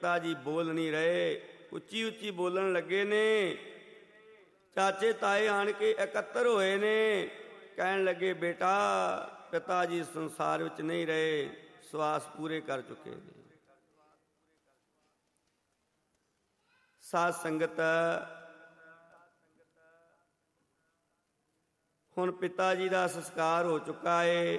ਪਿਤਾ ਜੀ ਬੋਲ ਨਹੀਂ ਰਹੇ, ਉੱਚੀ ਉੱਚੀ ਬੋਲਣ ਲੱਗੇ ਨੇ। ਚਾਚੇ ਤਾਏ ਆਣ ਕੇ ਇਕੱਤਰ ਹੋਏ ਨੇ, ਕਹਿਣ ਲੱਗੇ ਬੇਟਾ ਪਿਤਾ ਜੀ ਸੰਸਾਰ ਵਿੱਚ ਨਹੀਂ ਰਹੇ, ਸਵਾਸ ਪੂਰੇ ਕਰ ਚੁੱਕੇ ਨੇ। ਸਾਧ ਸੰਗਤ, ਹੁਣ ਪਿਤਾ ਜੀ ਦਾ ਸੰਸਕਾਰ ਹੋ ਚੁੱਕਾ ਏ।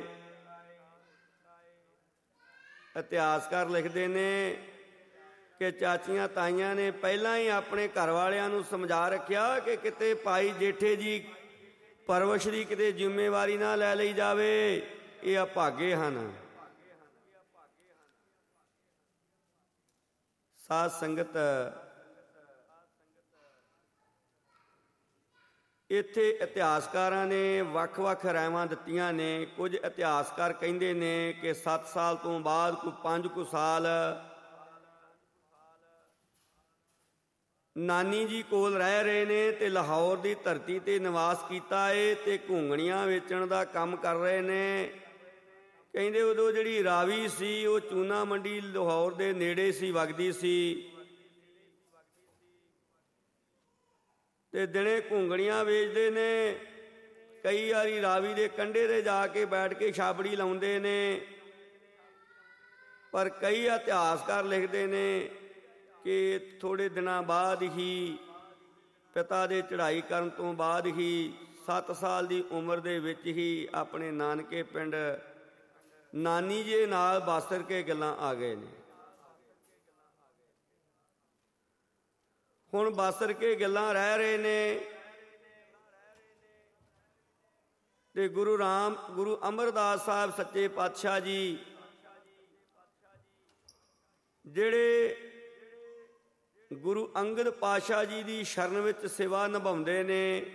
ਇਤਿਹਾਸਕਾਰ ਲਿਖਦੇ ਨੇ ਕਿ ਚਾਚੀਆਂ ਤਾਈਆਂ ਨੇ ਪਹਿਲਾਂ ਹੀ ਆਪਣੇ ਘਰ ਵਾਲਿਆਂ ਨੂੰ ਸਮਝਾ ਰੱਖਿਆ ਕਿ ਕਿਤੇ ਭਾਈ ਜੇਠੇ ਜੀ ਪਰਵਰਿਸ਼ ਦੀ ਕਿਤੇ ਜ਼ਿੰਮੇਵਾਰੀ ਨਾ ਲੈ ਲਈ ਜਾਵੇ, ਇਹ ਅਭਾਗੇ ਹਨ। ਸਾਧ ਸੰਗਤ, ਇੱਥੇ ਇਤਿਹਾਸਕਾਰਾਂ ਨੇ ਵੱਖ-ਵੱਖ ਰਾਇਵਾਂ ਦਿੱਤੀਆਂ ਨੇ। ਕੁਝ ਇਤਿਹਾਸਕਾਰ ਕਹਿੰਦੇ ਨੇ ਕਿ 7 ਸਾਲ ਤੋਂ ਬਾਅਦ ਕੋਈ 5 ਸਾਲ ਨਾਨੀ ਜੀ ਕੋਲ ਰਹਿ ਰਹੇ ਨੇ ਤੇ ਲਾਹੌਰ ਦੀ ਧਰਤੀ ਤੇ ਨਿਵਾਸ ਕੀਤਾ ਏ ਤੇ ਘੂੰਗਣੀਆਂ ਵੇਚਣ ਦਾ ਕੰਮ ਕਰ ਰਹੇ ਨੇ। ਕਹਿੰਦੇ ਉਦੋਂ ਜਿਹੜੀ ਰਾਵੀ ਸੀ ਉਹ ਚੂਨਾ ਮੰਡੀ ਲਾਹੌਰ ਦੇ ਨੇੜੇ ਸੀ, ਵਗਦੀ ਸੀ, ਤੇ ਦਿਨੇ ਘੂੰਗਣੀਆਂ ਵੇਚਦੇ ਨੇ। ਕਈ ਵਾਰੀ ਰਾਵੀ ਦੇ ਕੰਢੇ 'ਤੇ ਜਾ ਕੇ ਬੈਠ ਕੇ ਛਾਬੜੀ ਲਾਉਂਦੇ ਨੇ। ਪਰ ਕਈ ਇਤਿਹਾਸਕਾਰ ਲਿਖਦੇ ਨੇ ਕਿ ਥੋੜ੍ਹੇ ਦਿਨਾਂ ਬਾਅਦ ਹੀ, ਪਿਤਾ ਦੇ ਚੜ੍ਹਾਈ ਕਰਨ ਤੋਂ ਬਾਅਦ ਹੀ 7 ਸਾਲ ਦੀ ਉਮਰ ਦੇ ਵਿੱਚ ਹੀ ਆਪਣੇ ਨਾਨਕੇ ਪਿੰਡ ਨਾਨੀ ਜੀ ਨਾਲ ਬਾਸਰ ਕੇ ਗੱਲਾਂ ਆ ਗਏ ਨੇ। ਹੁਣ ਬਾਸਰ ਕੇ ਗੱਲਾਂ ਰਹਿ ਰਹੇ ਨੇ ਤੇ ਗੁਰੂ ਅਮਰਦਾਸ ਸਾਹਿਬ ਸੱਚੇ ਪਾਤਸ਼ਾਹ ਜੀ, ਜਿਹੜੇ ਗੁਰੂ ਅੰਗਦ ਪਾਤਸ਼ਾਹ ਜੀ ਦੀ ਸ਼ਰਨ ਵਿੱਚ ਸੇਵਾ ਨਿਭਾਉਂਦੇ ਨੇ,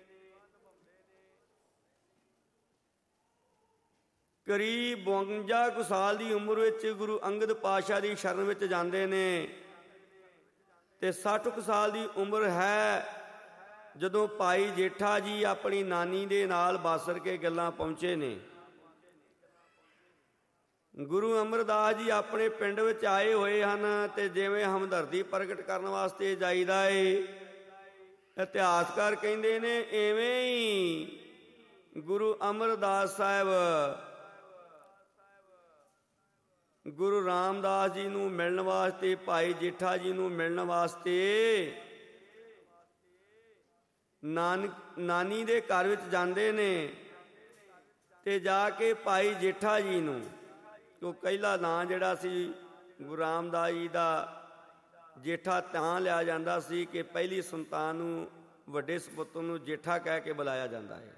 ਕਰੀਬ 52 ਸਾਲ ਦੀ ਉਮਰ ਵਿੱਚ ਗੁਰੂ ਅੰਗਦ ਪਾਤਸ਼ਾਹ ਦੀ ਸ਼ਰਨ ਵਿੱਚ ਜਾਂਦੇ ਨੇ ਤੇ 60 ਸਾਲ ਦੀ ਉਮਰ ਹੈ ਜਦੋਂ ਭਾਈ ਜੇਠਾ ਜੀ ਆਪਣੀ ਨਾਨੀ ਦੇ ਨਾਲ ਬਾਸਰ ਕੇ ਗੱਲਾਂ ਪਹੁੰਚੇ ਨੇ। ਗੁਰੂ ਅਮਰਦਾਸ ਜੀ ਆਪਣੇ ਪਿੰਡ ਵਿੱਚ ਆਏ ਹੋਏ ਹਨ ਤੇ ਜਿਵੇਂ ਹਮਦਰਦੀ ਪ੍ਰਗਟ ਕਰਨ ਵਾਸਤੇ ਜਾਈਦਾ ਏ, ਇਤਿਹਾਸਕਾਰ ਕਹਿੰਦੇ ਨੇ ਐਵੇਂ ਹੀ ਗੁਰੂ ਅਮਰਦਾਸ ਸਾਹਿਬ ਗੁਰੂ ਰਾਮਦਾਸ ਜੀ ਨੂੰ ਮਿਲਣ ਵਾਸਤੇ, ਭਾਈ ਜੇਠਾ ਜੀ ਨੂੰ ਮਿਲਣ ਵਾਸਤੇ ਨਾਨੀ ਦੇ ਘਰ ਵਿੱਚ ਜਾਂਦੇ ਨੇ ਤੇ ਜਾ ਕੇ ਭਾਈ ਜੇਠਾ ਜੀ ਨੂੰ, ਉਹ ਪਹਿਲਾ ਨਾਂ ਜਿਹੜਾ ਸੀ ਗੁਰੂ ਰਾਮਦਾਸ ਜੀ ਦਾ ਜੇਠਾ ਤਾਂ ਲਿਆ ਜਾਂਦਾ ਸੀ ਕਿ ਪਹਿਲੀ ਸੰਤਾਨ ਨੂੰ, ਵੱਡੇ ਸਪੁੱਤਰ ਨੂੰ ਜੇਠਾ ਕਹਿ ਕੇ ਬੁਲਾਇਆ ਜਾਂਦਾ ਹੈ।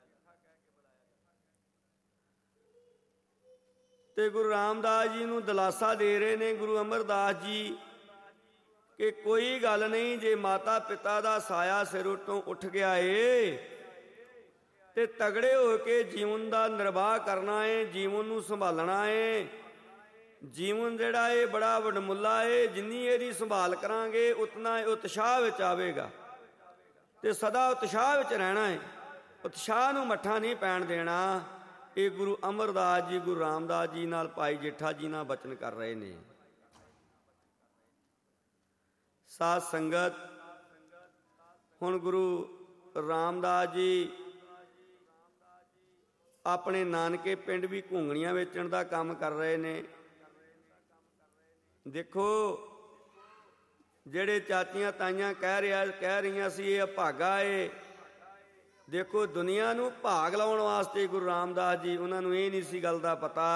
ਤੇ ਗੁਰੂ ਰਾਮਦਾਸ ਜੀ ਨੂੰ ਦਿਲਾਸਾ ਦੇ ਰਹੇ ਨੇ ਗੁਰੂ ਅਮਰਦਾਸ ਜੀ ਕਿ ਕੋਈ ਗੱਲ ਨਹੀਂ, ਜੇ ਮਾਤਾ ਪਿਤਾ ਦਾ ਸਾਇਆ ਸਿਰ ਉੱਤੋਂ ਉੱਠ ਗਿਆ ਏ ਤੇ ਤਗੜੇ ਹੋ ਕੇ ਜੀਵਨ ਦਾ ਨਿਰਵਾਹ ਕਰਨਾ ਏ, ਜੀਵਨ ਨੂੰ ਸੰਭਾਲਣਾ ਏ। ਜੀਵਨ ਜਿਹੜਾ ਏ ਬੜਾ ਵਡਮੁੱਲਾ ਏ, ਜਿੰਨੀ ਇਹਦੀ ਸੰਭਾਲ ਕਰਾਂਗੇ ਉਤਨਾ ਉਤਸ਼ਾਹ ਵਿੱਚ ਆਵੇਗਾ ਤੇ ਸਦਾ ਉਤਸ਼ਾਹ ਵਿੱਚ ਰਹਿਣਾ ਏ, ਉਤਸ਼ਾਹ ਨੂੰ ਮੱਠਾ ਨਹੀਂ ਪੈਣ ਦੇਣਾ। ਇਹ ਗੁਰੂ ਅਮਰਦਾਸ ਜੀ ਗੁਰੂ ਰਾਮਦਾਸ ਜੀ ਨਾਲ, ਭਾਈ ਜੇਠਾ ਜੀ ਨਾਲ ਬਚਨ ਕਰ ਰਹੇ ਨੇ। ਸਾਧ ਸੰਗਤ, ਹੁਣ ਗੁਰੂ ਰਾਮਦਾਸ ਜੀ ਆਪਣੇ ਨਾਨਕੇ ਪਿੰਡ ਵੀ ਘੂੰਗਣੀਆਂ ਵੇਚਣ ਦਾ ਕੰਮ ਕਰ ਰਹੇ ਨੇ। ਦੇਖੋ, ਜਿਹੜੇ ਚਾਚੀਆਂ ਤਾਈਆਂ ਕਹਿ ਰਹੀਆਂ ਸੀ ਇਹ ਅਭਾਗਾ ਏ, ਦੇਖੋ ਦੁਨੀਆ ਨੂੰ ਭਾਗ ਲਾਉਣ ਵਾਸਤੇ ਗੁਰੂ ਰਾਮਦਾਸ ਜੀ, ਉਹਨਾਂ ਨੂੰ ਇਹ ਨਹੀਂ ਸੀ ਗੱਲ ਦਾ ਪਤਾ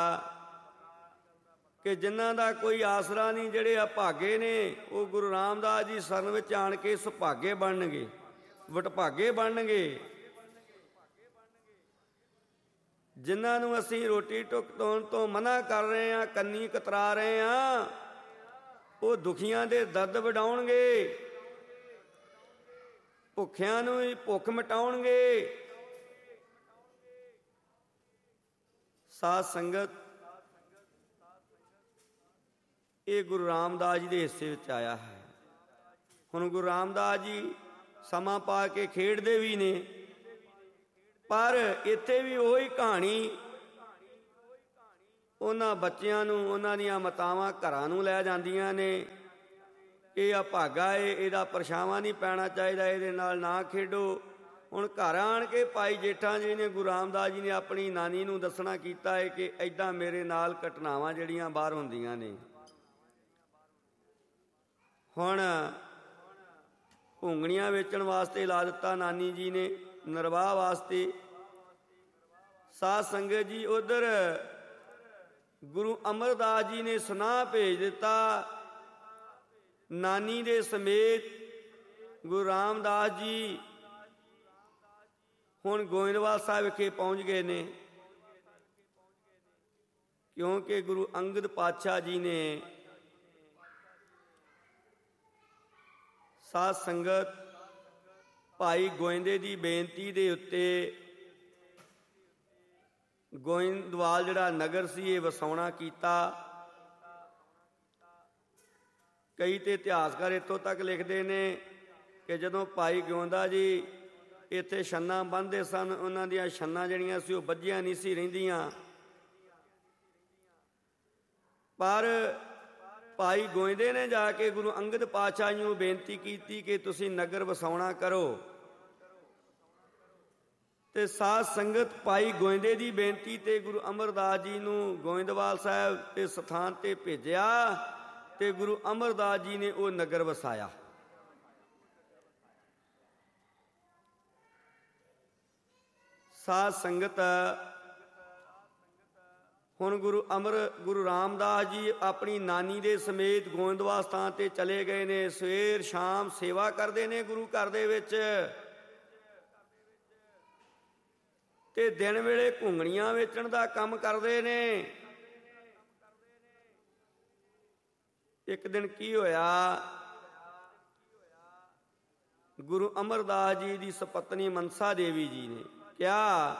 ਕਿ ਜਿਨ੍ਹਾਂ ਦਾ ਕੋਈ ਆਸਰਾ ਨਹੀਂ, ਜਿਹੜੇ ਅਭਾਗੇ ਨੇ, ਉਹ ਗੁਰੂ ਰਾਮਦਾਸ ਜੀ ਸ਼ਰਨ ਵਿੱਚ ਆਣ ਕੇ ਸੁਭਾਗੇ ਬਣਨਗੇ, ਵਡਭਾਗੇ ਬਣਨਗੇ। ਜਿਨ੍ਹਾਂ ਨੂੰ ਅਸੀਂ ਰੋਟੀ ਟੁੱਕ ਤੋਂ ਮਨਾ ਕਰ ਰਹੇ ਹਾਂ, ਕੰਨੀ ਕਤਰਾ ਰਹੇ ਹਾਂ, ਉਹ ਦੁਖੀਆਂ ਦੇ ਦਰਦ ਵਡਾਉਣਗੇ, ਭੁੱਖਿਆਂ ਨੂੰ ਹੀ ਭੁੱਖ ਮਿਟਾਉਣਗੇ। ਸਾਧ ਸੰਗਤ, ਇਹ ਗੁਰੂ ਰਾਮਦਾਸ ਜੀ ਦੇ ਹਿੱਸੇ ਵਿੱਚ ਆਇਆ ਹੈ। ਹੁਣ ਗੁਰੂ ਰਾਮਦਾਸ ਜੀ ਸਮਾਂ ਪਾ ਕੇ ਖੇਡਦੇ ਵੀ ਨੇ, ਪਰ ਇੱਥੇ ਵੀ ਉਹੀ ਕਹਾਣੀ, ਉਹਨਾਂ ਬੱਚਿਆਂ ਨੂੰ, ਉਹਨਾਂ ਦੀਆਂ ਮਾਤਾਵਾਂ ਘਰਾਂ ਨੂੰ ਲੈ ਜਾਂਦੀਆਂ ਨੇ ਇਹ ਅਭਾਗਾ ਏ, ਇਹਦਾ ਪਰਛਾਵਾਂ ਨਹੀਂ ਪੈਣਾ ਚਾਹੀਦਾ, ਇਹਦੇ ਨਾਲ ਨਾ ਖੇਡੋ। ਹੁਣ ਘਰ ਆਣ ਕੇ ਭਾਈ ਜੇਠਾ ਜੀ ਨੇ, ਗੁਰੂ ਰਾਮਦਾਸ ਜੀ ਨੇ ਆਪਣੀ ਨਾਨੀ ਨੂੰ ਦੱਸਣਾ ਕੀਤਾ ਹੈ ਕਿ ਇੱਦਾਂ ਮੇਰੇ ਨਾਲ ਘਟਨਾਵਾਂ ਜਿਹੜੀਆਂ ਬਾਹਰ ਹੁੰਦੀਆਂ ਨੇ। ਹੁਣ ਘੁੰਗਣੀਆਂ ਵੇਚਣ ਵਾਸਤੇ ਲਾ ਦਿੱਤਾ ਨਾਨੀ ਜੀ ਨੇ, ਨਿਰਵਾਹ ਵਾਸਤੇ। ਸਾਧ ਸੰਗਤ ਜੀ, ਉਧਰ ਗੁਰੂ ਅਮਰਦਾਸ ਜੀ ਨੇ ਸੁਨਾਹ ਭੇਜ ਦਿੱਤਾ, ਨਾਨੀ ਦੇ ਸਮੇਤ ਗੁਰੂ ਰਾਮਦਾਸ ਜੀ ਹੁਣ ਗੋਇੰਦਵਾਲ ਸਾਹਿਬ ਵਿਖੇ ਪਹੁੰਚ ਗਏ ਨੇ, ਕਿਉਂਕਿ ਗੁਰੂ ਅੰਗਦ ਪਾਤਸ਼ਾਹ ਜੀ ਨੇ ਸਾਧ ਸੰਗਤ ਭਾਈ ਗੋਇੰਦੇ ਦੀ ਬੇਨਤੀ ਦੇ ਉੱਤੇ ਗੋਇੰਦਵਾਲ ਜਿਹੜਾ ਨਗਰ ਸੀ ਇਹ ਵਸਾਉਣਾ ਕੀਤਾ। ਕਈ ਤੇ ਇਤਿਹਾਸਕਾਰ ਇੱਥੋਂ ਤੱਕ ਲਿਖਦੇ ਨੇ ਕਿ ਜਦੋਂ ਭਾਈ ਗੋਇੰਦਾ ਜੀ ਇੱਥੇ ਛੰਨਾਂ ਬੰਨ੍ਹਦੇ ਸਨ, ਉਹਨਾਂ ਦੀਆਂ ਛੰਨਾਂ ਜਿਹੜੀਆਂ ਸੀ ਉਹ ਬੱਝੀਆਂ ਨਹੀਂ ਸੀ ਰਹਿੰਦੀਆਂ, ਪਰ ਭਾਈ ਗੋਇੰਦੇ ਨੇ ਜਾ ਕੇ ਗੁਰੂ ਅੰਗਦ ਪਾਤਸ਼ਾਹ ਜੀ ਨੂੰ ਬੇਨਤੀ ਕੀਤੀ ਕਿ ਤੁਸੀਂ ਨਗਰ ਵਸਾਉਣਾ ਕਰੋ। ਤੇ ਸਾਧ ਸੰਗਤ ਭਾਈ ਗੋਇੰਦੇ ਦੀ ਬੇਨਤੀ ਤੇ ਗੁਰੂ ਅਮਰਦਾਸ ਜੀ ਨੂੰ ਗੋਇੰਦਵਾਲ ਸਾਹਿਬ ਦੇ ਸਥਾਨ ਤੇ ਭੇਜਿਆ ਤੇ ਗੁਰੂ ਅਮਰਦਾਸ ਜੀ ਨੇ ਉਹ ਨਗਰ ਵਸਾਇਆ। ਸਾਧ ਸੰਗਤ, ਹੁਣ ਗੁਰੂ ਰਾਮਦਾਸ ਜੀ ਆਪਣੀ ਨਾਨੀ ਦੇ ਸਮੇਤ ਗੋਇੰਦਵਾਲ ਸਥਾਨ ਤੇ ਚਲੇ ਗਏ ਨੇ। ਸਵੇਰ ਸ਼ਾਮ ਸੇਵਾ ਕਰਦੇ ਨੇ ਗੁਰੂ ਘਰ ਦੇ ਵਿੱਚ, ਤੇ ਦਿਨ ਵੇਲੇ ਘੁੰਗਣੀਆਂ ਵੇਚਣ ਦਾ ਕੰਮ ਕਰਦੇ ਨੇ। ਇੱਕ ਦਿਨ ਕੀ ਹੋਇਆ, ਗੁਰੂ ਅਮਰਦਾਸ ਜੀ ਦੀ ਸਪਤਨੀ ਮਨਸਾ ਦੇਵੀ ਜੀ ਨੇ ਕਿਹਾ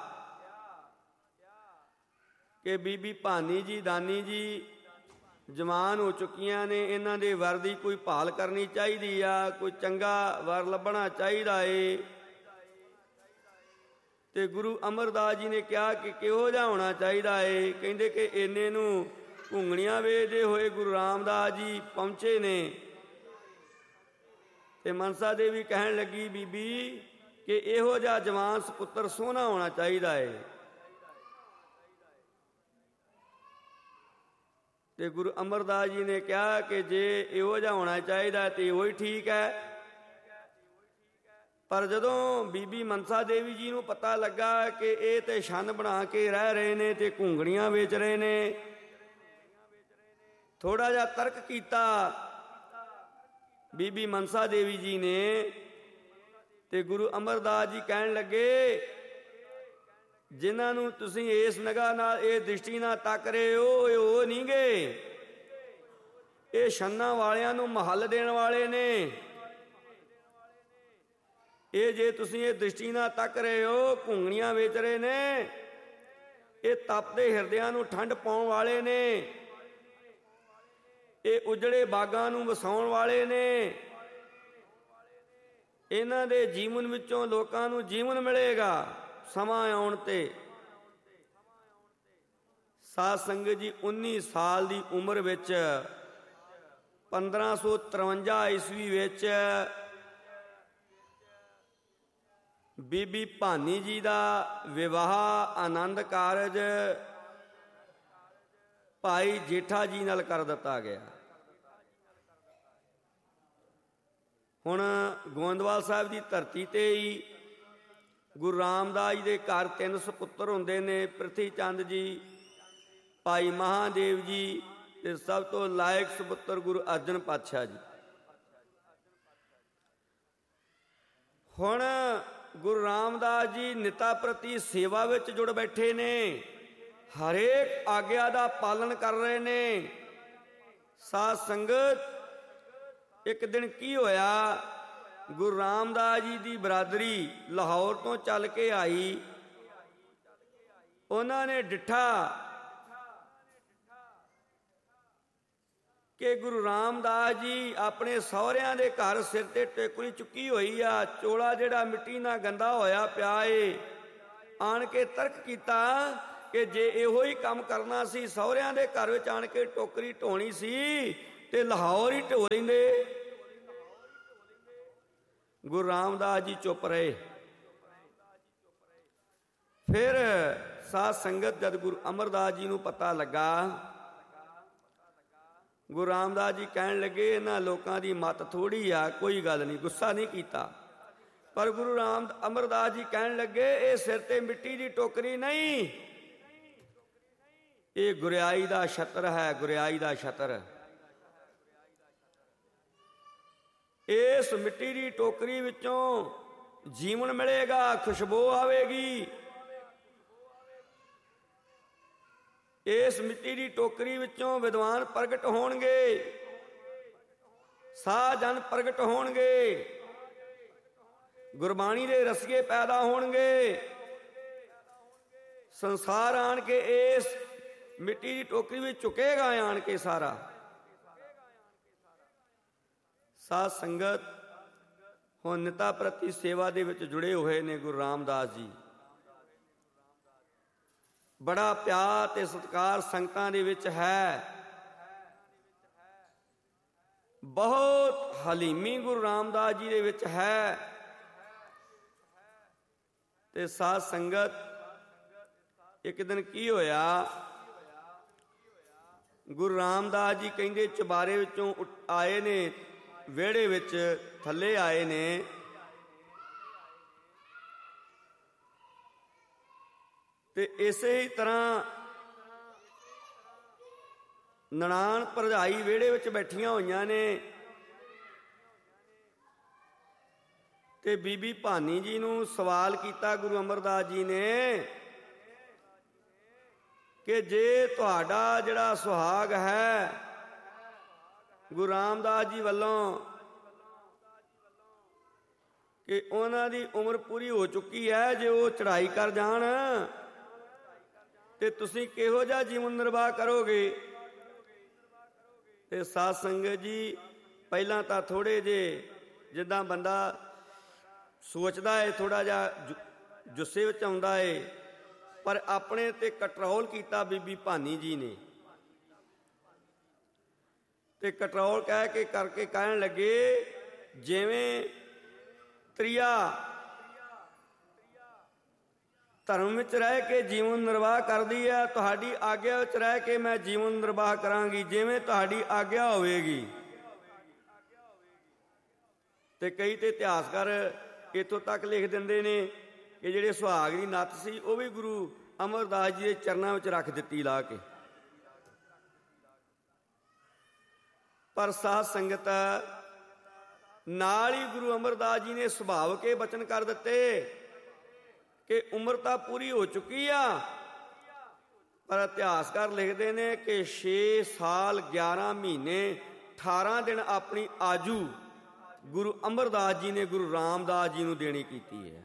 ਕਿ ਬੀਬੀ ਭਾਨੀ ਜੀ, ਦਾਨੀ ਜੀ ਜਵਾਨ ਹੋ ਚੁੱਕੀਆਂ ਨੇ, ਇਹਨਾਂ ਦੇ ਵਰ ਦੀ ਕੋਈ ਭਾਲ ਕਰਨੀ ਚਾਹੀਦੀ ਆ, ਕੋਈ ਚੰਗਾ ਵਰ ਲੱਭਣਾ ਚਾਹੀਦਾ ਏ। ਤੇ ਗੁਰੂ ਅਮਰਦਾਸ ਜੀ ਨੇ ਕਿਹਾ ਕਿ ਕਿਹੋ ਜਿਹਾ ਹੋਣਾ ਚਾਹੀਦਾ ਏ। ਕਹਿੰਦੇ ਕਿ ਇੰਨੇ ਨੂੰ ਘੁੰਗਣੀਆਂ ਵੇਚਦੇ ਹੋਏ ਗੁਰੂ ਰਾਮਦਾਸ ਜੀ ਪਹੁੰਚੇ ਨੇ। ਤੇ ਮਨਸਾ ਦੇਵੀ ਕਹਿਣ ਲੱਗੀ, ਬੀਬੀ ਕਿ ਇਹੋ ਜਿਹਾ ਜਵਾਨ ਸਪੁੱਤਰ ਸੋਹਣਾ ਹੋਣਾ ਚਾਹੀਦਾ ਏ। ਤੇ ਗੁਰੂ ਅਮਰਦਾਸ ਜੀ ਨੇ ਕਿਹਾ ਕਿ ਜੇ ਇਹੋ ਜਿਹਾ ਹੋਣਾ ਚਾਹੀਦਾ ਤੇ ਇਹੋ ਹੀ ਠੀਕ ਹੈ। ਪਰ ਜਦੋਂ ਬੀਬੀ ਮਨਸਾ ਦੇਵੀ ਜੀ ਨੂੰ ਪਤਾ ਲੱਗਾ ਕਿ ਇਹ ਤੇ ਛੰਨ ਬਣਾ ਕੇ ਰਹਿ ਰਹੇ ਨੇ ਤੇ ਘੁੰਗਣੀਆਂ ਵੇਚ ਰਹੇ ਨੇ, ਥੋੜਾ ਜਿਹਾ ਤਰਕ ਕੀਤਾ ਬੀਬੀ ਮਨਸਾ ਦੇਵੀ ਜੀ ਨੇ। ਤੇ ਗੁਰੂ ਅਮਰਦਾਸ ਜੀ ਕਹਿਣ ਲੱਗੇ, ਜਿਨ੍ਹਾਂ ਨੂੰ ਤੁਸੀਂ ਇਸ ਨਿਗਾਹ ਨਾਲ, ਇਹ ਦ੍ਰਿਸ਼ਟੀ ਨਾਲ ਤੱਕ ਰਹੇ ਹੋ, ਇਹ ਉਹ ਨਹੀਂ ਗੇ, ਇਹ ਛੰਨਾਂ ਵਾਲਿਆਂ ਨੂੰ ਮਹੱਲ ਦੇਣ ਵਾਲੇ ਨੇ। ਇਹ ਜੇ ਤੁਸੀਂ ਇਹ ਦ੍ਰਿਸ਼ਟੀ ਨਾਲ ਤੱਕ ਰਹੇ ਹੋ, ਘੁੰਗਣੀਆਂ ਵੇਚ ਰਹੇ ਨੇ, ਇਹ ਤਪਦੇ ਹਿਰਦਿਆਂ ਨੂੰ ਠੰਡ ਪਾਉਣ ਵਾਲੇ ਨੇ, ਇਹ ਉਜੜੇ ਬਾਗਾਂ ਨੂੰ ਵਸਾਉਣ ਵਾਲੇ ਨੇ। ਇਹਨਾਂ ਦੇ ਜੀਵਨ ਵਿੱਚੋਂ ਲੋਕਾਂ ਨੂੰ ਜੀਵਨ ਮਿਲੇਗਾ ਸਮਾਂ ਆਉਣ ਤੇ। ਸਾਧ ਸੰਗਤ ਜੀ, 19 ਸਾਲ ਦੀ ਉਮਰ ਵਿੱਚ 1553 ਈਸਵੀ ਵਿੱਚ ਬੀਬੀ ਭਾਨੀ ਜੀ ਦਾ ਵਿਵਾਹ ਆਨੰਦ ਕਾਰਜ ਭਾਈ ਜੇਠਾ ਜੀ ਨਾਲ ਕਰ ਦਿੱਤਾ ਗਿਆ। ਹੁਣ ਗੋਇੰਦਵਾਲ ਸਾਹਿਬ ਦੀ ਧਰਤੀ ਤੇ ਹੀ ਗੁਰੂ ਰਾਮਦਾਸ ਜੀ ਦੇ ਘਰ 3 ਸਪੁੱਤਰ ਹੁੰਦੇ ਨੇ, ਪ੍ਰਿਥੀ ਚੰਦ ਜੀ, ਭਾਈ ਮਹਾਦੇਵ ਜੀ, ਤੇ ਸਭ ਤੋਂ ਲਾਇਕ ਸਪੁੱਤਰ ਗੁਰੂ ਅਰਜਨ ਪਾਤਸ਼ਾਹ ਜੀ। ਹੁਣ ਗੁਰੂ ਰਾਮਦਾਸ ਜੀ ਨਿਤਾ ਪ੍ਰਤੀ ਸੇਵਾ ਵਿੱਚ ਜੁੜ ਬੈਠੇ ਨੇ, ਹਰੇਕ ਆਗਿਆ ਦਾ ਪਾਲਨ ਕਰ ਰਹੇ ਨੇ। ਸਾਧ ਸੰਗਤ, ਇੱਕ ਦਿਨ ਕੀ ਹੋਇਆ, ਗੁਰੂ ਰਾਮਦਾਸ ਜੀ ਦੀ ਬਰਾਦਰੀ ਲਾਹੌਰ ਤੋਂ ਚੱਲ ਕੇ ਆਈ। ਉਹਨਾਂ ਨੇ ਡਿੱਠਾ ਕਿ ਗੁਰੂ ਰਾਮਦਾਸ ਜੀ ਆਪਣੇ ਸਹੁਰਿਆਂ ਦੇ ਘਰ ਸਿਰ ਤੇ ਟੇਕਰੀ ਚੁੱਕੀ ਹੋਈ ਆ, ਚੋਲਾ ਜਿਹੜਾ ਮਿੱਟੀ ਨਾਲ ਗੰਦਾ ਹੋਇਆ ਪਿਆ ਏ। ਆਣ ਕੇ ਤਰਕ ਕੀਤਾ ਕਿ ਜੇ ਇਹੋ ਹੀ ਕੰਮ ਕਰਨਾ ਸੀ, ਸਹੁਰਿਆਂ ਦੇ ਘਰ ਵਿੱਚ ਆਣ ਕੇ ਟੋਕਰੀ ਢੋਣੀ ਸੀ ਤੇ ਲਾਹੌਰ ਹੀ ਢੋ ਲੈਂਦੇ। ਗੁਰੂ ਰਾਮਦਾਸ ਜੀ ਚੁੱਪ ਰਹੇ। ਫਿਰ ਸਾਧ ਸੰਗਤ ਜਦ ਗੁਰੂ ਅਮਰਦਾਸ ਜੀ ਨੂੰ ਪਤਾ ਲੱਗਾ, ਗੁਰੂ ਰਾਮਦਾਸ ਜੀ ਕਹਿਣ ਲੱਗੇ ਇਹਨਾਂ ਲੋਕਾਂ ਦੀ ਮੱਤ ਥੋੜ੍ਹੀ ਆ, ਕੋਈ ਗੱਲ ਨਹੀਂ, ਗੁੱਸਾ ਨਹੀਂ ਕੀਤਾ। ਪਰ ਗੁਰੂ ਅਮਰਦਾਸ ਜੀ ਕਹਿਣ ਲੱਗੇ ਇਹ ਸਿਰ ਤੇ ਮਿੱਟੀ ਦੀ ਟੋਕਰੀ ਨਹੀਂ, ਇਹ ਗੁਰਿਆਈ ਦਾ ਛਤਰ ਹੈ, ਗੁਰਿਆਈ ਦਾ ਛਤਰ। ਇਸ ਮਿੱਟੀ ਦੀ ਟੋਕਰੀ ਵਿੱਚੋਂ ਜੀਵਨ ਮਿਲੇਗਾ, ਖੁਸ਼ਬੂ ਆਵੇਗੀ। ਇਸ ਮਿੱਟੀ ਦੀ ਟੋਕਰੀ ਵਿੱਚੋਂ ਵਿਦਵਾਨ ਪ੍ਰਗਟ ਹੋਣਗੇ, ਸਾਧ ਜਨ ਪ੍ਰਗਟ ਹੋਣਗੇ, ਗੁਰਬਾਣੀ ਦੇ ਰਸੀਏ ਪੈਦਾ ਹੋਣਗੇ। ਸੰਸਾਰ ਆਣ ਕੇ ਇਸ ਮਿੱਟੀ ਦੀ ਟੋਕਰੀ ਵਿੱਚ ਝੁਕੇਗਾ ਆਣ ਕੇ ਸਾਰਾ। ਸਾਧ ਸੰਗਤ ਹੁਣ ਨਿਤਾ ਪ੍ਰਤੀ ਸੇਵਾ ਦੇ ਵਿੱਚ ਜੁੜੇ ਹੋਏ ਨੇ ਗੁਰੂ ਰਾਮਦਾਸ ਜੀ। ਬੜਾ ਪਿਆਰ ਤੇ ਸਤਿਕਾਰ ਸੰਗਤਾਂ ਦੇ ਵਿੱਚ ਹੈ, ਬਹੁਤ ਹਲੀਮੀ ਗੁਰੂ ਰਾਮਦਾਸ ਜੀ ਦੇ ਵਿੱਚ ਹੈ। ਤੇ ਸਾਧ ਸੰਗਤ ਇੱਕ ਦਿਨ ਕੀ ਹੋਇਆ, ਗੁਰੂ ਰਾਮਦਾਸ ਜੀ ਕਹਿੰਦੇ ਚੁਬਾਰੇ ਵਿੱਚੋਂ ਆਏ ਨੇ, ਵਿਹੜੇ ਵਿੱਚ ਥੱਲੇ ਆਏ ਨੇ, ਤੇ ਇਸੇ ਹੀ ਤਰ੍ਹਾਂ ਨਨਾਣ ਭਰਜਾਈ ਵਿਹੜੇ ਵਿੱਚ ਬੈਠੀਆਂ ਹੋਈਆਂ ਨੇ। ਤੇ ਬੀਬੀ ਭਾਨੀ ਜੀ ਨੂੰ ਸਵਾਲ ਕੀਤਾ ਗੁਰੂ ਅਮਰਦਾਸ ਜੀ ਨੇ ਕਿ ਜੇ ਤੁਹਾਡਾ ਜਿਹੜਾ ਸੁਹਾਗ ਹੈ ਗੁਰੂ ਰਾਮਦਾਸ ਜੀ ਵੱਲੋਂ, ਕਿ ਉਹਨਾਂ ਦੀ ਉਮਰ ਪੂਰੀ ਹੋ ਚੁੱਕੀ ਹੈ, ਜੇ ਉਹ ਚੜ੍ਹਾਈ ਕਰ ਜਾਣ ਤੇ ਤੁਸੀਂ ਕਿਹੋ ਜਿਹਾ ਜੀਵਨ ਨਿਰਵਾਹ ਕਰੋਗੇ? ਤੇ ਸਾਧ ਸੰਗਤ ਜੀ ਪਹਿਲਾਂ ਤਾਂ ਥੋੜ੍ਹੇ ਜਿਹੇ ਜਿੱਦਾਂ ਬੰਦਾ ਸੋਚਦਾ ਹੈ, ਥੋੜ੍ਹਾ ਜਿਹਾ ਜੁੱਸੇ ਵਿੱਚ ਆਉਂਦਾ ਏ, ਪਰ ਆਪਣੇ ਤੇ ਕੰਟਰੋਲ ਕੀਤਾ ਬੀਬੀ ਭਾਨੀ ਜੀ ਨੇ। ਤੇ ਕੰਟਰੋਲ ਕਹਿ ਕੇ ਕਰਕੇ ਕਹਿਣ ਲੱਗੇ ਜਿਵੇਂ ਤ੍ਰਿਆ ਧਰਮ ਵਿੱਚ ਰਹਿ ਕੇ ਜੀਵਨ ਨਿਰਵਾਹ ਕਰਦੀ ਹੈ, ਤੁਹਾਡੀ ਆਗਿਆ ਵਿੱਚ ਰਹਿ ਕੇ ਮੈਂ ਜੀਵਨ ਨਿਰਵਾਹ ਕਰਾਂਗੀ, ਜਿਵੇਂ ਤੁਹਾਡੀ ਆਗਿਆ ਹੋਵੇਗੀ। ਤੇ ਕਈ ਤੇ ਇਤਿਹਾਸਕਾਰ ਇੱਥੋਂ ਤੱਕ ਲਿਖ ਦਿੰਦੇ ਨੇ ਕਿ ਜਿਹੜੇ ਸੁਹਾਗ ਦੀ ਨੱਥ ਸੀ ਉਹ ਵੀ ਗੁਰੂ ਅਮਰਦਾਸ ਜੀ ਦੇ ਚਰਨਾਂ ਵਿੱਚ ਰੱਖ ਦਿੱਤੀ ਲਾ ਕੇ। ਪਰ ਸਾਧ ਸੰਗਤ ਨਾਲ ਹੀ ਗੁਰੂ ਅਮਰਦਾਸ ਜੀ ਨੇ ਸੁਭਾਵ ਕੇ ਬਚਨ ਕਰ ਦਿੱਤੇ ਕਿ ਉਮਰ ਤਾਂ ਪੂਰੀ ਹੋ ਚੁੱਕੀ ਆ, ਪਰ ਇਤਿਹਾਸਕਾਰ ਲਿਖਦੇ ਨੇ ਕਿ 6 ਸਾਲ 11 ਮਹੀਨੇ 18 ਦਿਨ ਆਪਣੀ ਆਜੂ ਗੁਰੂ ਅਮਰਦਾਸ ਜੀ ਨੇ ਗੁਰੂ ਰਾਮਦਾਸ ਜੀ ਨੂੰ ਦੇਣੀ ਕੀਤੀ ਹੈ।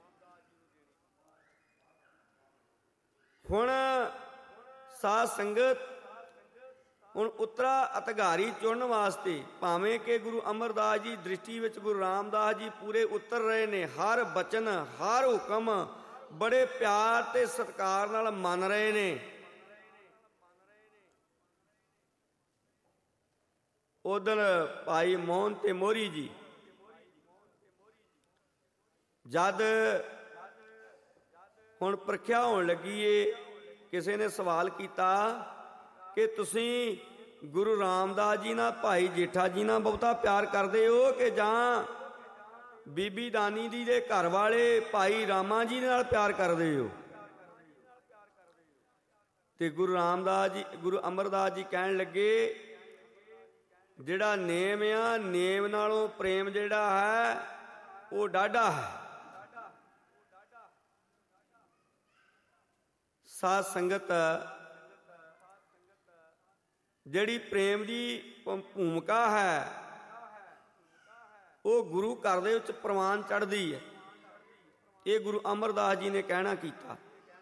ਹੁਣ ਸਾਧ ਸੰਗਤ ਹੁਣ ਉਤਰਾ ਅਤਗਾਰੀ ਚੁਣਨ ਵਾਸਤੇ ਭਾਵੇਂ ਕਿ ਗੁਰੂ ਅਮਰਦਾਸ ਜੀ ਦ੍ਰਿਸ਼ਟੀ ਵਿੱਚ ਗੁਰੂ ਰਾਮਦਾਸ ਜੀ ਪੂਰੇ ਉਤਰ ਰਹੇ ਨੇ, ਹਰ ਬਚਨ ਹਰ ਹੁਕਮ ਬੜੇ ਪਿਆਰ ਤੇ ਸਤਿਕਾਰ ਨਾਲ ਮੰਨ ਰਹੇ ਨੇ। ਉਧਰ ਭਾਈ ਮੋਹਨ ਤੇ ਮੋਹਰੀ ਜੀ ਜਦ ਹੁਣ ਪ੍ਰੀਖਿਆ ਹੋਣ ਲੱਗੀ ਏ, ਕਿਸੇ ਨੇ ਸਵਾਲ ਕੀਤਾ ਕਿ ਤੁਸੀਂ ਗੁਰੂ ਰਾਮਦਾਸ ਜੀ ਨਾਲ ਭਾਈ ਜੇਠਾ ਜੀ ਨਾਲ ਬਹੁਤਾ ਪਿਆਰ ਕਰਦੇ ਹੋ ਕਿ ਜਾਂ ਬੀਬੀ ਦਾਨੀ ਜੀ ਦੇ ਘਰ ਵਾਲੇ ਭਾਈ ਰਾਮਾ ਜੀ ਨਾਲ ਪਿਆਰ ਕਰਦੇ ਹੋ? ਤੇ ਗੁਰੂ ਰਾਮਦਾਸ ਜੀ ਗੁਰੂ ਅਮਰਦਾਸ ਜੀ ਕਹਿਣ ਲੱਗੇ ਜਿਹੜਾ ਨੇਮ ਆ, ਨੇਮ ਨਾਲੋਂ ਪ੍ਰੇਮ ਜਿਹੜਾ ਹੈ ਉਹ ਡਾਢਾ ਹੈ। ਸਾਧ ਸੰਗਤ ਜਿਹੜੀ ਪ੍ਰੇਮ ਦੀ ਭੂਮਿਕਾ ਹੈ ਉਹ ਗੁਰੂ ਘਰ ਦੇ ਵਿੱਚ ਪ੍ਰਵਾਨ ਚੜ੍ਹਦੀ ਹੈ। ਇਹ ਗੁਰੂ ਅਮਰਦਾਸ ਜੀ ਨੇ ਕਹਿਣਾ ਕੀਤਾ।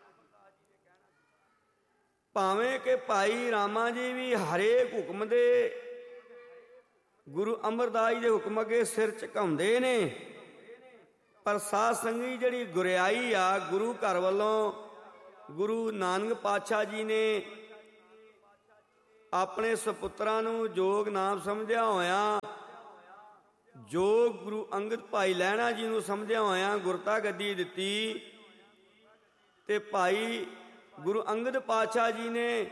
ਭਾਵੇਂ ਕਿ ਭਾਈ ਰਾਮਾ ਜੀ ਵੀ ਹਰੇਕ ਹੁਕਮ ਦੇ ਗੁਰੂ ਅਮਰਦਾਸ ਜੀ ਦੇ ਹੁਕਮ ਅੱਗੇ ਸਿਰ ਝੁਕਾਉਂਦੇ ਨੇ, ਪਰ ਸਾਧ ਸੰਗਤ ਜਿਹੜੀ ਗੁਰਿਆਈ ਆ ਗੁਰੂ ਘਰ ਵੱਲੋਂ ਗੁਰੂ ਨਾਨਕ ਪਾਤਸ਼ਾਹ ਜੀ ਨੇ ਆਪਣੇ ਸੁਪੁੱਤਰਾਂ ਨੂੰ ਜੋਗ ਨਾਮ ਸਮਝਿਆ ਹੋਇਆ ਜੋ ਗੁਰੂ ਅੰਗਦ ਭਾਈ ਲਹਿਣਾ ਜੀ ਨੂੰ ਸਮਝਿਆ ਹੋਇਆ ਗੁਰਤਾ ਗੱਦੀ ਦਿੱਤੀ, ਤੇ ਭਾਈ ਗੁਰੂ ਅੰਗਦ ਪਾਤਸ਼ਾਹ ਜੀ ਨੇ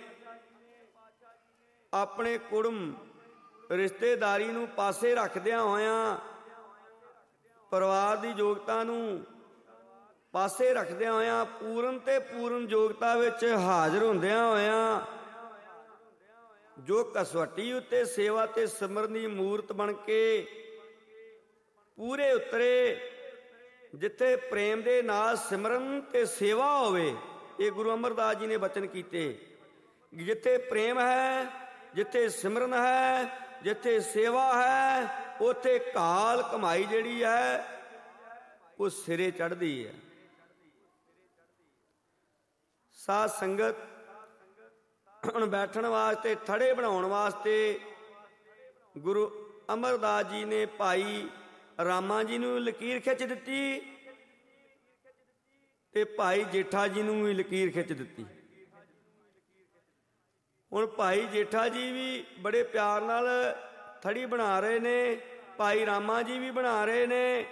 ਆਪਣੇ ਕੁੜਮ ਰਿਸ਼ਤੇਦਾਰੀ ਨੂੰ ਪਾਸੇ ਰੱਖਦਿਆਂ ਹੋਇਆਂ, ਪਰਿਵਾਰ ਦੀ ਯੋਗਤਾ ਨੂੰ ਪਾਸੇ ਰੱਖਦਿਆਂ ਹੋਇਆਂ, ਪੂਰਨ ਤੇ ਪੂਰਨ ਯੋਗਤਾ ਵਿੱਚ ਹਾਜ਼ਰ ਹੁੰਦਿਆਂ ਹੋਇਆਂ, ਜੋ ਕਸਵੱਟੀ ਉੱਤੇ ਸੇਵਾ ਤੇ ਸਿਮਰਨ ਦੀ ਮੂਰਤ ਬਣ ਕੇ ਪੂਰੇ ਉਤਰੇ, ਜਿੱਥੇ ਪ੍ਰੇਮ ਦੇ ਨਾਲ ਸਿਮਰਨ ਤੇ ਸੇਵਾ ਹੋਵੇ। ਇਹ ਗੁਰੂ ਅਮਰਦਾਸ ਜੀ ਨੇ ਬਚਨ ਕੀਤੇ, ਜਿੱਥੇ ਪ੍ਰੇਮ ਹੈ, ਜਿੱਥੇ ਸਿਮਰਨ ਹੈ, ਜਿੱਥੇ ਸੇਵਾ ਹੈ, ਉੱਥੇ ਕਾਲ ਕਮਾਈ ਜਿਹੜੀ ਹੈ ਉਹ ਸਿਰੇ ਚੜ੍ਹਦੀ ਹੈ। ਸਾਧ ਸੰਗਤ, ਹੁਣ ਬੈਠਣ ਵਾਸਤੇ ਥੜੇ ਬਣਾਉਣ ਵਾਸਤੇ ਗੁਰੂ ਅਮਰਦਾਸ ਜੀ ਨੇ ਭਾਈ ਰਾਮਾ ਜੀ ਨੂੰ ਲਕੀਰ ਖਿੱਚ ਦਿੱਤੀ, ਤੇ ਭਾਈ ਜੇਠਾ ਜੀ ਨੂੰ ਵੀ ਲਕੀਰ ਖਿੱਚ ਦਿੱਤੀ। ਹੁਣ ਭਾਈ ਜੇਠਾ ਜੀ ਵੀ ਬੜੇ ਪਿਆਰ ਨਾਲ ਥੜੀ ਬਣਾ ਰਹੇ ਨੇ, ਭਾਈ ਰਾਮਾ ਜੀ ਵੀ ਬਣਾ ਰਹੇ ਨੇ।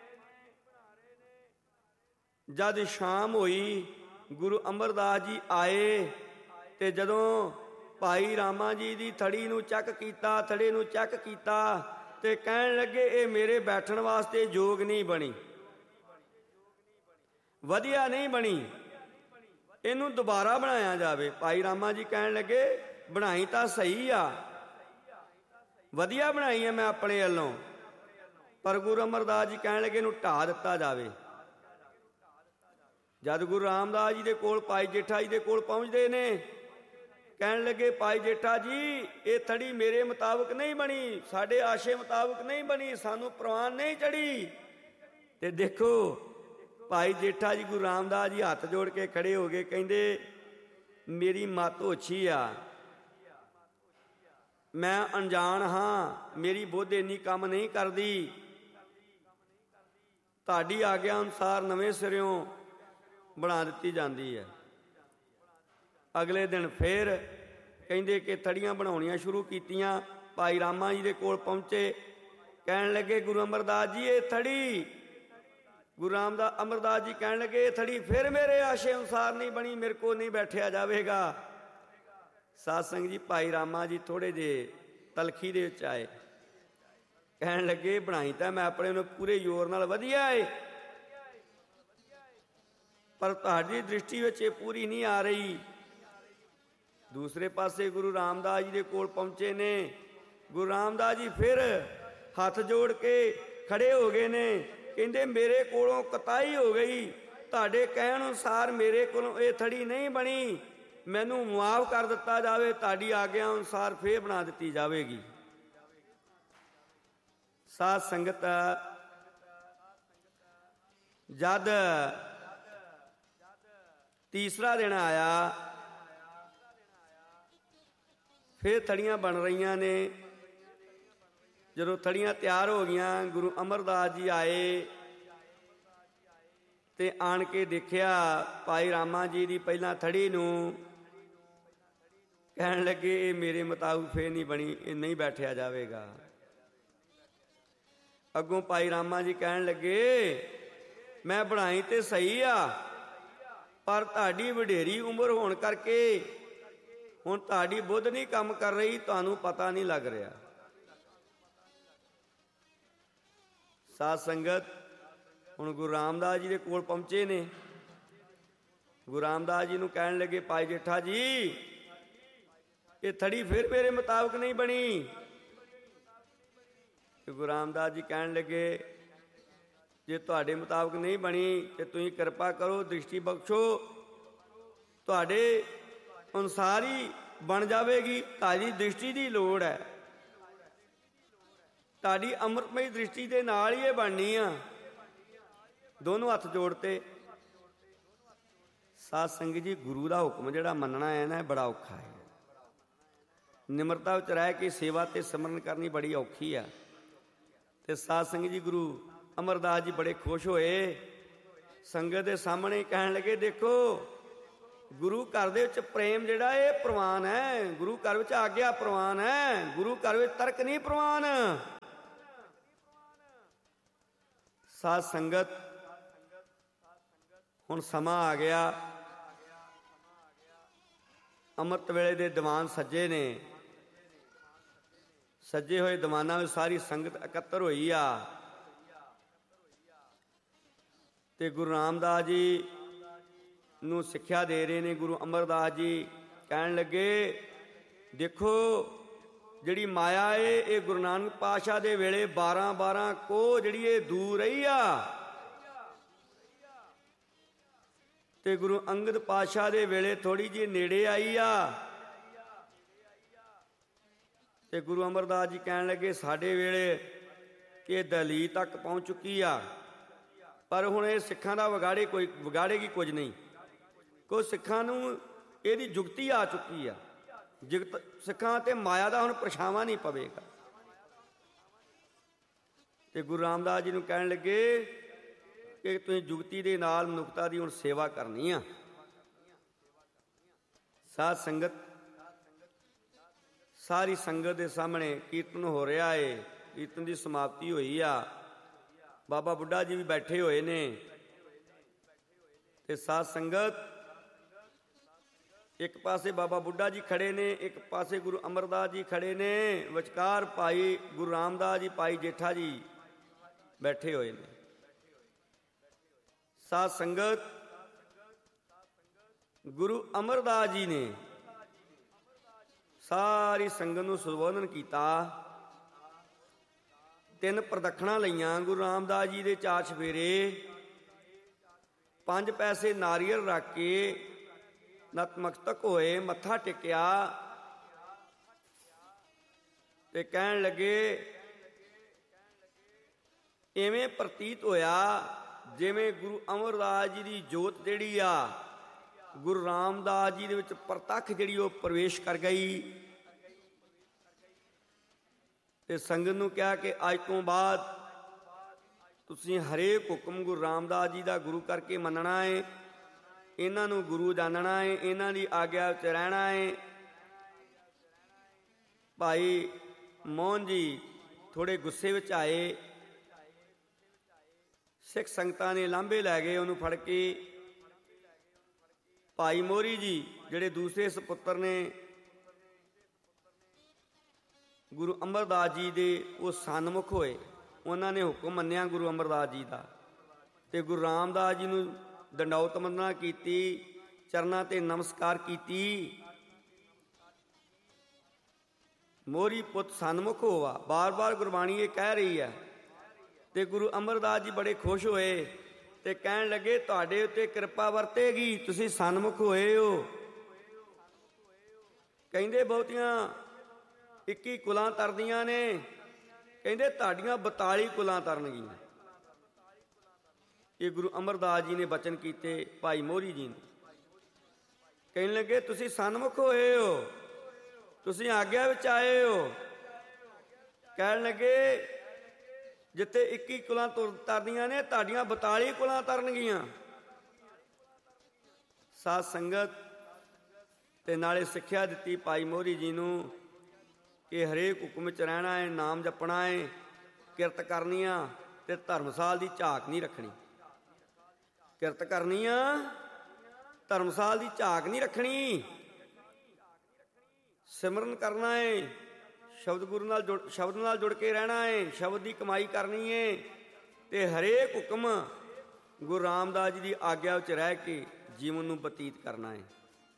ਜਦ ਸ਼ਾਮ ਹੋਈ, ਗੁਰੂ ਅਮਰਦਾਸ ਜੀ ਆਏ, ਤੇ ਜਦੋਂ ਭਾਈ ਰਾਮਾ ਜੀ ਦੀ ਥੜੀ ਨੂੰ ਚੱਕ ਕੀਤਾ, ਥੜੇ ਨੂੰ ਚੱਕ ਕੀਤਾ, ਤੇ ਕਹਿਣ ਲੱਗੇ ਇਹ ਮੇਰੇ ਬੈਠਣ ਵਾਸਤੇ ਯੋਗ ਨਹੀਂ ਬਣੀ, ਵਧੀਆ ਨਹੀਂ ਬਣੀ, ਇਹਨੂੰ ਦੁਬਾਰਾ ਬਣਾਇਆ ਜਾਵੇ। ਭਾਈ ਰਾਮਾ ਜੀ ਕਹਿਣ ਲੱਗੇ ਬਣਾਈ ਤਾਂ ਸਹੀ ਆ, ਵਧੀਆ ਬਣਾਈ ਹੈ ਮੈਂ ਆਪਣੇ ਵੱਲੋਂ, ਪਰ ਗੁਰੂ ਅਮਰਦਾਸ ਜੀ ਕਹਿਣ ਲੱਗੇ ਇਹਨੂੰ ਢਾਹ ਦਿੱਤਾ ਜਾਵੇ। ਜਦ ਗੁਰੂ ਰਾਮਦਾਸ ਜੀ ਦੇ ਕੋਲ ਭਾਈ ਜੇਠਾ ਜੀ ਦੇ ਕੋਲ ਪਹੁੰਚਦੇ ਨੇ, ਕਹਿਣ ਲੱਗੇ ਭਾਈ ਜੇਠਾ ਜੀ ਇਹ ਥੜੀ ਮੇਰੇ ਮੁਤਾਬਕ ਨਹੀਂ ਬਣੀ, ਸਾਡੇ ਆਸ਼ੇ ਮੁਤਾਬਕ ਨਹੀਂ ਬਣੀ, ਸਾਨੂੰ ਪ੍ਰਵਾਨ ਨਹੀਂ ਚੜੀ। ਤੇ ਦੇਖੋ ਭਾਈ ਜੇਠਾ ਜੀ ਗੁਰੂ ਰਾਮਦਾਸ ਜੀ ਹੱਥ ਜੋੜ ਕੇ ਖੜੇ ਹੋ ਗਏ, ਕਹਿੰਦੇ ਮੇਰੀ ਮੱਤ ਓਛੀ ਆ, ਮੈਂ ਅਣਜਾਣ ਹਾਂ, ਮੇਰੀ ਬੁੱਧ ਇੰਨੀ ਕੰਮ ਨਹੀਂ ਕਰਦੀ, ਤੁਹਾਡੀ ਆਗਿਆ ਅਨੁਸਾਰ ਨਵੇਂ ਸਿਰਿਓਂ ਬਣਾ ਦਿੱਤੀ ਜਾਂਦੀ ਹੈ। ਅਗਲੇ ਦਿਨ ਫੇਰ ਕਹਿੰਦੇ ਕਿ ਥੜੀਆਂ ਬਣਾਉਣੀਆਂ ਸ਼ੁਰੂ ਕੀਤੀਆਂ। ਭਾਈ ਰਾਮਾ ਜੀ ਦੇ ਕੋਲ ਪਹੁੰਚੇ, ਕਹਿਣ ਲੱਗੇ ਗੁਰੂ ਅਮਰਦਾਸ ਜੀ ਇਹ ਥੜੀ, ਗੁਰੂ ਅਮਰਦਾਸ ਜੀ ਕਹਿਣ ਲੱਗੇ ਇਹ ਥੜੀ ਫਿਰ ਮੇਰੇ ਆਸ਼ੇ ਅਨੁਸਾਰ ਨਹੀਂ ਬਣੀ, ਮੇਰੇ ਕੋਲ ਨਹੀਂ ਬੈਠਿਆ ਜਾਵੇਗਾ। ਸਾਧ ਸੰਗਤ ਜੀ, ਭਾਈ ਰਾਮਾ ਜੀ ਥੋੜੇ ਜਿਹੇ ਤਲਖੀ ਦੇ ਵਿੱਚ ਆਏ, ਕਹਿਣ ਲੱਗੇ ਬਣਾਈ ਤਾਂ ਮੈਂ ਆਪਣੇ ਨੂੰ ਪੂਰੇ ਜ਼ੋਰ ਨਾਲ ਵਧੀਆ ਏ, ਪਰ ਤੁਹਾਡੀ ਦ੍ਰਿਸ਼ਟੀ ਵਿੱਚ ਇਹ ਪੂਰੀ ਨਹੀਂ ਆ ਰਹੀ। ਦੂਸਰੇ ਪਾਸੇ ਗੁਰੂ ਰਾਮਦਾਸ ਜੀ ਦੇ ਕੋਲ ਪਹੁੰਚੇ ਨੇ, ਗੁਰੂ ਰਾਮਦਾਸ ਜੀ ਫਿਰ ਹੱਥ ਜੋੜ ਕੇ ਖੜੇ ਹੋ ਗਏ ਨੇ, ਕਹਿੰਦੇ ਮੇਰੇ ਕੋਲੋਂ ਕਤਾਈ ਹੋ ਗਈ, ਤੁਹਾਡੇ ਕਹਿਣ ਅਨੁਸਾਰ ਮੇਰੇ ਕੋਲੋਂ ਇਹ ਥੜੀ ਨਹੀਂ ਬਣੀ, ਮੈਨੂੰ ਮੁਆਫ ਕਰ ਦਿੱਤਾ ਜਾਵੇ, ਤੁਹਾਡੀ ਆਗਿਆ ਅਨੁਸਾਰ ਫੇਰ ਬਣਾ ਦਿੱਤੀ ਜਾਵੇਗੀ। ਸਾਧ ਸੰਗਤ, ਜਦ ਤੀਸਰਾ ਦਿਨ ਆਇਆ, ਫੇਰ ਥੜੀਆਂ ਬਣ ਰਹੀਆਂ ਨੇ। ਜਦੋਂ ਥੜੀਆਂ ਤਿਆਰ ਹੋ ਗਈਆਂ, ਗੁਰੂ ਅਮਰਦਾਸ ਜੀ ਆਏ ਤੇ ਆਣ ਕੇ ਦੇਖਿਆ ਭਾਈ ਰਾਮਾ ਜੀ ਦੀ ਪਹਿਲਾਂ ਥੜੀ ਨੂੰ, ਕਹਿਣ ਲੱਗੇ ਇਹ ਮੇਰੇ ਮੁਤਾਬਕ ਫੇਰ ਨਹੀਂ ਬਣੀ, ਇਹ ਨਹੀਂ ਬੈਠਿਆ ਜਾਵੇਗਾ। ਅੱਗੋਂ ਭਾਈ ਰਾਮਾ ਜੀ ਕਹਿਣ ਲੱਗੇ ਮੈਂ ਬਣਾਈ ਤੇ ਸਹੀ ਆ, ਪਰ ਤੁਹਾਡੀ ਵਡੇਰੀ ਉਮਰ ਹੋਣ ਕਰਕੇ ਹੁਣ ਤੁਹਾਡੀ ਬੁੱਧ ਨਹੀਂ ਕੰਮ ਕਰ ਰਹੀ, ਤੁਹਾਨੂੰ ਪਤਾ ਨਹੀਂ ਲੱਗ ਰਿਹਾ। ਸਾਧ ਸੰਗਤ, ਹੁਣ ਗੁਰੂ ਰਾਮਦਾਸ ਜੀ ਦੇ ਕੋਲ ਪਹੁੰਚੇ ਨੇ, ਗੁਰੂ ਰਾਮਦਾਸ ਜੀ ਨੂੰ ਕਹਿਣ ਲੱਗੇ ਭਾਈ ਜੇਠਾ ਜੀ ਇਹ ਥੜੀ ਫਿਰ ਮੇਰੇ ਮੁਤਾਬਕ ਨਹੀਂ ਬਣੀ। ਗੁਰੂ ਰਾਮਦਾਸ ਜੀ ਕਹਿਣ ਲੱਗੇ ਜੇ ਤੁਹਾਡੇ ਮੁਤਾਬਕ ਨਹੀਂ ਬਣੀ ਤੇ ਤੁਸੀਂ ਕਿਰਪਾ ਕਰੋ, ਦ੍ਰਿਸ਼ਟੀ ਬਖਸ਼ੋ, ਤੁਹਾਡੇ ਅਨੁਸਾਰ ਹੀ ਬਣ ਜਾਵੇਗੀ, ਤੁਹਾਡੀ ਦ੍ਰਿਸ਼ਟੀ ਦੀ ਲੋੜ ਹੈ, ਤੁਹਾਡੀ ਅੰਮ੍ਰਿਤਮਈ ਦ੍ਰਿਸ਼ਟੀ ਦੇ ਨਾਲ ਹੀ ਇਹ ਬਣਨੀ ਆ। ਦੋਨੋਂ ਹੱਥ ਜੋੜਤੇ। ਸਾਧ ਸੰਗਤ ਜੀ, ਗੁਰੂ ਦਾ ਹੁਕਮ ਜਿਹੜਾ ਮੰਨਣਾ ਹੈ ਨਾ, ਬੜਾ ਔਖਾ ਹੈ। ਨਿਮਰਤਾ ਵਿੱਚ ਰਹਿ ਕੇ ਸੇਵਾ ਤੇ ਸਿਮਰਨ ਕਰਨੀ ਬੜੀ ਔਖੀ ਆ। ਤੇ ਸਾਧ ਸੰਗਤ ਜੀ, ਗੁਰੂ ਅਮਰਦਾਸ ਜੀ ਬੜੇ ਖੁਸ਼ ਹੋਏ, ਸੰਗਤ ਦੇ ਸਾਹਮਣੇ ਕਹਿਣ ਲੱਗੇ ਦੇਖੋ ਗੁਰੂ ਘਰ ਦੇ ਵਿੱਚ ਪ੍ਰੇਮ ਜਿਹੜਾ ਇਹ ਪ੍ਰਵਾਨ ਹੈ, ਗੁਰੂ ਘਰ ਵਿੱਚ ਆਗਿਆ ਪ੍ਰਵਾਨ ਹੈ, ਗੁਰੂ ਘਰ ਵਿੱਚ ਤਰਕ ਨਹੀਂ ਪ੍ਰਵਾਨ। ਸਾਧ ਸੰਗਤ ਹੁਣ ਸਮਾਂ ਆ ਗਿਆ। ਅੰਮ੍ਰਿਤ ਵੇਲੇ ਦੇ ਦੀਵਾਨ ਸੱਜੇ ਨੇ। ਸੱਜੇ ਹੋਏ ਦੀਵਾਨਾਂ ਵਿੱਚ ਸਾਰੀ ਸੰਗਤ ਇਕੱਤਰ ਹੋਈ ਆ ਤੇ ਗੁਰੂ ਰਾਮਦਾਸ ਜੀ ਨੂੰ ਸਿੱਖਿਆ ਦੇ ਰਹੇ ਨੇ। ਗੁਰੂ ਅਮਰਦਾਸ ਜੀ ਕਹਿਣ ਲੱਗੇ, ਦੇਖੋ ਜਿਹੜੀ ਮਾਇਆ ਏ ਇਹ ਗੁਰੂ ਨਾਨਕ ਪਾਤਸ਼ਾਹ ਦੇ ਵੇਲੇ 12 ਕੋਹ ਜਿਹੜੀ ਇਹ ਦੂਰ ਰਹੀ ਆ ਤੇ ਗੁਰੂ ਅੰਗਦ ਪਾਤਸ਼ਾਹ ਦੇ ਵੇਲੇ ਥੋੜੀ ਜਿਹੀ ਨੇੜੇ ਆਈ ਆ। ਤੇ ਗੁਰੂ ਅਮਰਦਾਸ ਜੀ ਕਹਿਣ ਲੱਗੇ, ਸਾਡੇ ਵੇਲੇ ਇਹ ਦਹਲੀਜ਼ ਤੱਕ ਪਹੁੰਚ ਚੁੱਕੀ ਆ, ਪਰ ਹੁਣ ਇਹ ਸਿੱਖਾਂ ਦਾ ਵਿਗਾੜੇਗੀ ਕੁਝ ਨਹੀਂ। ਕੁਝ ਸਿੱਖਾਂ ਨੂੰ ਇਹਦੀ ਜੁਗਤੀ ਆ ਚੁੱਕੀ ਆ। ਸਿੱਖਾਂ ਤੇ ਮਾਇਆ ਦਾ ਹੁਣ ਪਰਛਾਵਾਂ ਨਹੀਂ ਪਵੇਗਾ। ਤੇ ਗੁਰੂ ਰਾਮਦਾਸ ਜੀ ਨੂੰ ਕਹਿਣ ਲੱਗੇ ਕਿ ਤੁਸੀਂ ਜੁਗਤੀ ਦੇ ਨਾਲ ਮਨੁੱਖਤਾ ਦੀ ਹੁਣ ਸੇਵਾ ਕਰਨੀ ਆ। ਸਾਧ ਸੰਗਤ, ਸਾਰੀ ਸੰਗਤ ਦੇ ਸਾਹਮਣੇ ਕੀਰਤਨ ਹੋ ਰਿਹਾ ਏ। ਕੀਰਤਨ ਦੀ ਸਮਾਪਤੀ ਹੋਈ ਆ। ਬਾਬਾ ਬੁੱਢਾ ਜੀ ਵੀ ਬੈਠੇ ਹੋਏ ਨੇ ਤੇ ਸਾਧ ਸੰਗਤ ਇੱਕ ਪਾਸੇ ਬਾਬਾ ਬੁੱਢਾ ਜੀ ਖੜੇ ਨੇ, ਇੱਕ ਪਾਸੇ ਗੁਰੂ ਅਮਰਦਾਸ ਜੀ ਖੜੇ ਨੇ, ਵਿਚਕਾਰ ਭਾਈ ਗੁਰੂ ਰਾਮਦਾਸ ਜੀ, ਭਾਈ ਜੇਠਾ ਜੀ ਬੈਠੇ ਹੋਏ ਨੇ। ਸਾਧ ਸੰਗਤ, ਗੁਰੂ ਅਮਰਦਾਸ ਜੀ ਨੇ ਸਾਰੀ ਸੰਗਤ ਨੂੰ ਸੰਬੋਧਨ ਕੀਤਾ। 3 ਪ੍ਰਦਖਣਾ ਲਈਆਂ ਗੁਰੂ ਰਾਮਦਾਸ ਜੀ ਦੇ 4 ਚੁਫੇਰੇ। 5 ਪੈਸੇ ਨਾਰੀਅਲ ਰੱਖ ਕੇ ਨਤਮਸਤਕ ਹੋਏ, ਮੱਥਾ ਟੇਕਿਆ ਤੇ ਕਹਿਣ ਲੱਗੇ, ਇਵੇਂ ਪ੍ਰਤੀਤ ਹੋਇਆ ਜਿਵੇਂ ਗੁਰੂ ਅਮਰਦਾਸ ਜੀ ਦੀ ਜੋਤ ਜਿਹੜੀ ਆ ਗੁਰੂ ਰਾਮਦਾਸ ਜੀ ਦੇ ਵਿੱਚ ਪ੍ਰਤੱਖ ਜਿਹੜੀ ਉਹ ਪ੍ਰਵੇਸ਼ ਕਰ ਗਈ। ਤੇ ਸੰਗਤ ਨੂੰ ਕਿਹਾ ਕਿ ਅੱਜ ਤੋਂ ਬਾਅਦ ਤੁਸੀਂ ਹਰੇਕ ਹੁਕਮ ਗੁਰੂ ਰਾਮਦਾਸ ਜੀ ਦਾ ਗੁਰੂ ਕਰਕੇ ਮੰਨਣਾ ਹੈ, ਇਹਨਾਂ ਨੂੰ ਗੁਰੂ ਜਾਣਨਾ ਹੈ, ਇਹਨਾਂ ਦੀ ਆਗਿਆ ਵਿੱਚ ਰਹਿਣਾ ਹੈ। ਭਾਈ ਮੋਹਨ ਜੀ ਥੋੜੇ ਗੁੱਸੇ ਵਿੱਚ ਆਏ। ਸਿੱਖ ਸੰਗਤਾਂ ਨੇ ਲਾਂਭੇ ਲੈ ਗਏ ਉਹਨੂੰ ਫੜ ਕੇ। ਭਾਈ ਮੋਹਰੀ ਜੀ ਜਿਹੜੇ ਦੂਸਰੇ ਸਪੁੱਤਰ ਨੇ ਗੁਰੂ ਅਮਰਦਾਸ ਜੀ ਦੇ, ਉਹ ਸਨਮੁਖ ਹੋਏ। ਉਹਨਾਂ ਨੇ ਹੁਕਮ ਮੰਨਿਆ ਗੁਰੂ ਅਮਰਦਾਸ ਜੀ ਦਾ ਤੇ ਗੁਰੂ ਰਾਮਦਾਸ ਜੀ ਨੂੰ ਦੰਡੌਤ ਵੰਦਨਾ ਕੀਤੀ, ਚਰਨਾਂ ਤੇ ਨਮਸਕਾਰ ਕੀਤੀ। ਮੋਹਰੀ ਪੁੱਤ ਸਨਮੁਖ ਹੋਵਾ, ਬਾਰ-ਬਾਰ ਗੁਰਬਾਣੀ ਇਹ ਕਹਿ ਰਹੀ ਹੈ। ਤੇ ਗੁਰੂ ਅਮਰਦਾਸ ਜੀ ਬੜੇ ਖੁਸ਼ ਹੋਏ ਤੇ ਕਹਿਣ ਲੱਗੇ, ਤੁਹਾਡੇ ਉੱਤੇ ਕਿਰਪਾ ਵਰਤੇਗੀ, ਤੁਸੀਂ ਸਨਮੁਖ ਹੋਏ ਹੋ। ਕਹਿੰਦੇ ਬਹੁਤੀਆਂ 21 ਕੁਲਾਂ ਤਰਦੀਆਂ ਨੇ, ਕਹਿੰਦੇ ਤੁਹਾਡੀਆਂ 42 ਕੁਲਾਂ ਤਰਨਗੀਆਂ। ਇਹ ਗੁਰੂ ਅਮਰਦਾਸ ਜੀ ਨੇ ਬਚਨ ਕੀਤੇ ਭਾਈ ਮੋਹਰੀ ਜੀ ਨੂੰ। ਕਹਿਣ ਲੱਗੇ, ਤੁਸੀਂ ਸਨਮੁਖ ਹੋਏ ਹੋ, ਤੁਸੀਂ ਆਗਿਆ ਵਿੱਚ ਆਏ ਹੋ। ਕਹਿਣ ਲੱਗੇ, ਜਿੱਥੇ 21 ਕੁਲਾਂ ਤਰਦੀਆਂ ਨੇ, ਤੁਹਾਡੀਆਂ 42 ਕੁਲਾਂ ਤਰਨਗੀਆਂ। ਸਾਧ ਸੰਗਤ ਤੇ ਨਾਲੇ ਸਿੱਖਿਆ ਦਿੱਤੀ ਭਾਈ ਮੋਹਰੀ ਜੀ ਨੂੰ ਕਿ ਹਰੇਕ ਹੁਕਮ ਵਿੱਚ ਰਹਿਣਾ ਹੈ, ਨਾਮ ਜਪਣਾ ਹੈ, ਕਿਰਤ ਕਰਨੀ ਆ ਤੇ ਧਰਮਸਾਲ ਦੀ ਝਾਕ ਨਹੀਂ ਰੱਖਣੀ। ਕਿਰਤ ਕਰਨੀ ਆ, ਧਰਮਸਾਲ ਦੀ ਝਾਕ ਨਹੀਂ ਰੱਖਣੀ। ਸਿਮਰਨ ਕਰਨਾ ਹੈ, ਸ਼ਬਦ ਗੁਰੂ ਨਾਲ ਸ਼ਬਦ ਨਾਲ ਜੁੜ ਕੇ ਰਹਿਣਾ ਹੈ, ਸ਼ਬਦ ਦੀ ਕਮਾਈ ਕਰਨੀ ਹੈ ਤੇ ਹਰੇਕ ਹੁਕਮ ਗੁਰੂ ਰਾਮਦਾਸ ਜੀ ਦੀ ਆਗਿਆ ਵਿੱਚ ਰਹਿ ਕੇ ਜੀਵਨ ਨੂੰ ਬਤੀਤ ਕਰਨਾ ਹੈ।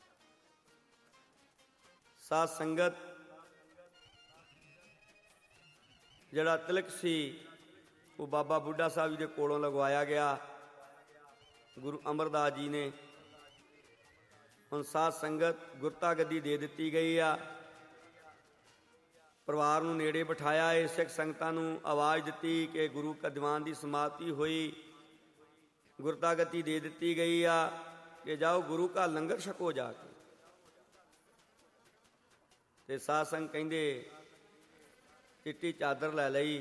ਸਾਧ ਸੰਗਤ, ਜਿਹੜਾ ਤਿਲਕ ਸੀ ਉਹ ਬਾਬਾ ਬੁੱਢਾ ਸਾਹਿਬ ਜੀ ਦੇ ਕੋਲੋਂ ਲਗਵਾਇਆ ਗਿਆ ਗੁਰੂ ਅਮਰਦਾਸ ਜੀ ਨੇ। ਹੁਣ ਸਾਧ ਸੰਗਤ ਗੁਰਤਾ ਗੱਦੀ ਦੇ ਦਿੱਤੀ ਗਈ ਆ। ਪਰਿਵਾਰ ਨੂੰ ਨੇੜੇ ਬਿਠਾਇਆ ਏ। ਸਿੱਖ ਸੰਗਤਾਂ ਨੂੰ ਆਵਾਜ਼ ਦਿੱਤੀ ਕਿ ਗੁਰੂ ਕਾ ਦੀਵਾਨ ਦੀ ਸਮਾਪਤੀ ਹੋਈ, ਗੁਰਤਾ ਗੱਦੀ ਦੇ ਦਿੱਤੀ ਗਈ ਆ ਕਿ ਜਾਓ ਗੁਰੂ ਕਾ ਲੰਗਰ ਛਕੋ ਜਾ ਕੇ। ਤੇ ਸਾਧ ਸੰਗਤ ਕਹਿੰਦੇ ਚਿੱਟੀ ਚਾਦਰ ਲੈ ਲਈ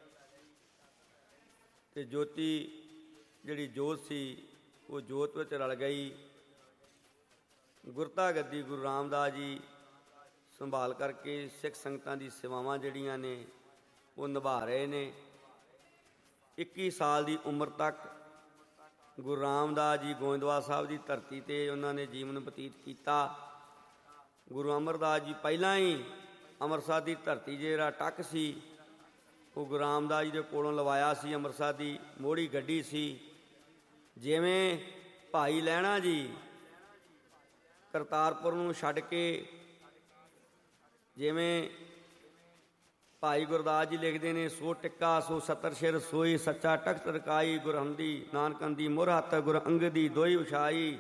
ਤੇ ਜੋਤੀ ਜਿਹੜੀ ਜੋਤ ਸੀ ਉਹ ਜੋਤ ਵਿੱਚ ਰਲ ਗਈ। ਗੁਰਤਾ ਗੱਦੀ ਗੁਰੂ ਰਾਮਦਾਸ ਜੀ ਸੰਭਾਲ ਕਰਕੇ ਸਿੱਖ ਸੰਗਤਾਂ ਦੀ ਸੇਵਾਵਾਂ ਜਿਹੜੀਆਂ ਨੇ ਉਹ ਨਿਭਾ ਰਹੇ ਨੇ। 21 ਸਾਲ ਦੀ ਉਮਰ ਤੱਕ ਗੁਰੂ ਰਾਮਦਾਸ ਜੀ ਗੋਇੰਦਵਾਲ ਸਾਹਿਬ ਦੀ ਧਰਤੀ 'ਤੇ ਉਹਨਾਂ ਨੇ ਜੀਵਨ ਬਤੀਤ ਕੀਤਾ। ਗੁਰੂ ਅਮਰਦਾਸ ਜੀ ਪਹਿਲਾਂ ਹੀ ਅੰਮ੍ਰਿਤਸਰ ਦੀ ਧਰਤੀ ਜਿਹੜਾ ਟੱਕ ਸੀ ਉਹ ਗੁਰੂ ਰਾਮਦਾਸ ਜੀ ਦੇ ਕੋਲੋਂ ਲਵਾਇਆ ਸੀ। ਅੰਮ੍ਰਿਤਸਰ ਦੀ ਮੋਹੜੀ ਗੱਡੀ ਸੀ। ਜਿਵੇਂ ਭਾਈ ਲਹਿਣਾ ਜੀ ਕਰਤਾਰਪੁਰ ਨੂੰ ਛੱਡ ਕੇ, ਜਿਵੇਂ ਭਾਈ ਗੁਰਦਾਸ ਜੀ ਲਿਖਦੇ ਨੇ, ਸੋ ਟਿੱਕਾ ਸੋ ਸਤਰ ਸਿਰ ਸੋਈ ਸੱਚਾ ਟਕਟ ਰਕਾਈ, ਗੁਰ ਹੰਦੀ ਨਾਨਕੰਦੀ ਮੁਰ ਹੱਥ ਗੁਰ ਅੰਗਦੀ ਦੋਈ ਉਛਾਈ।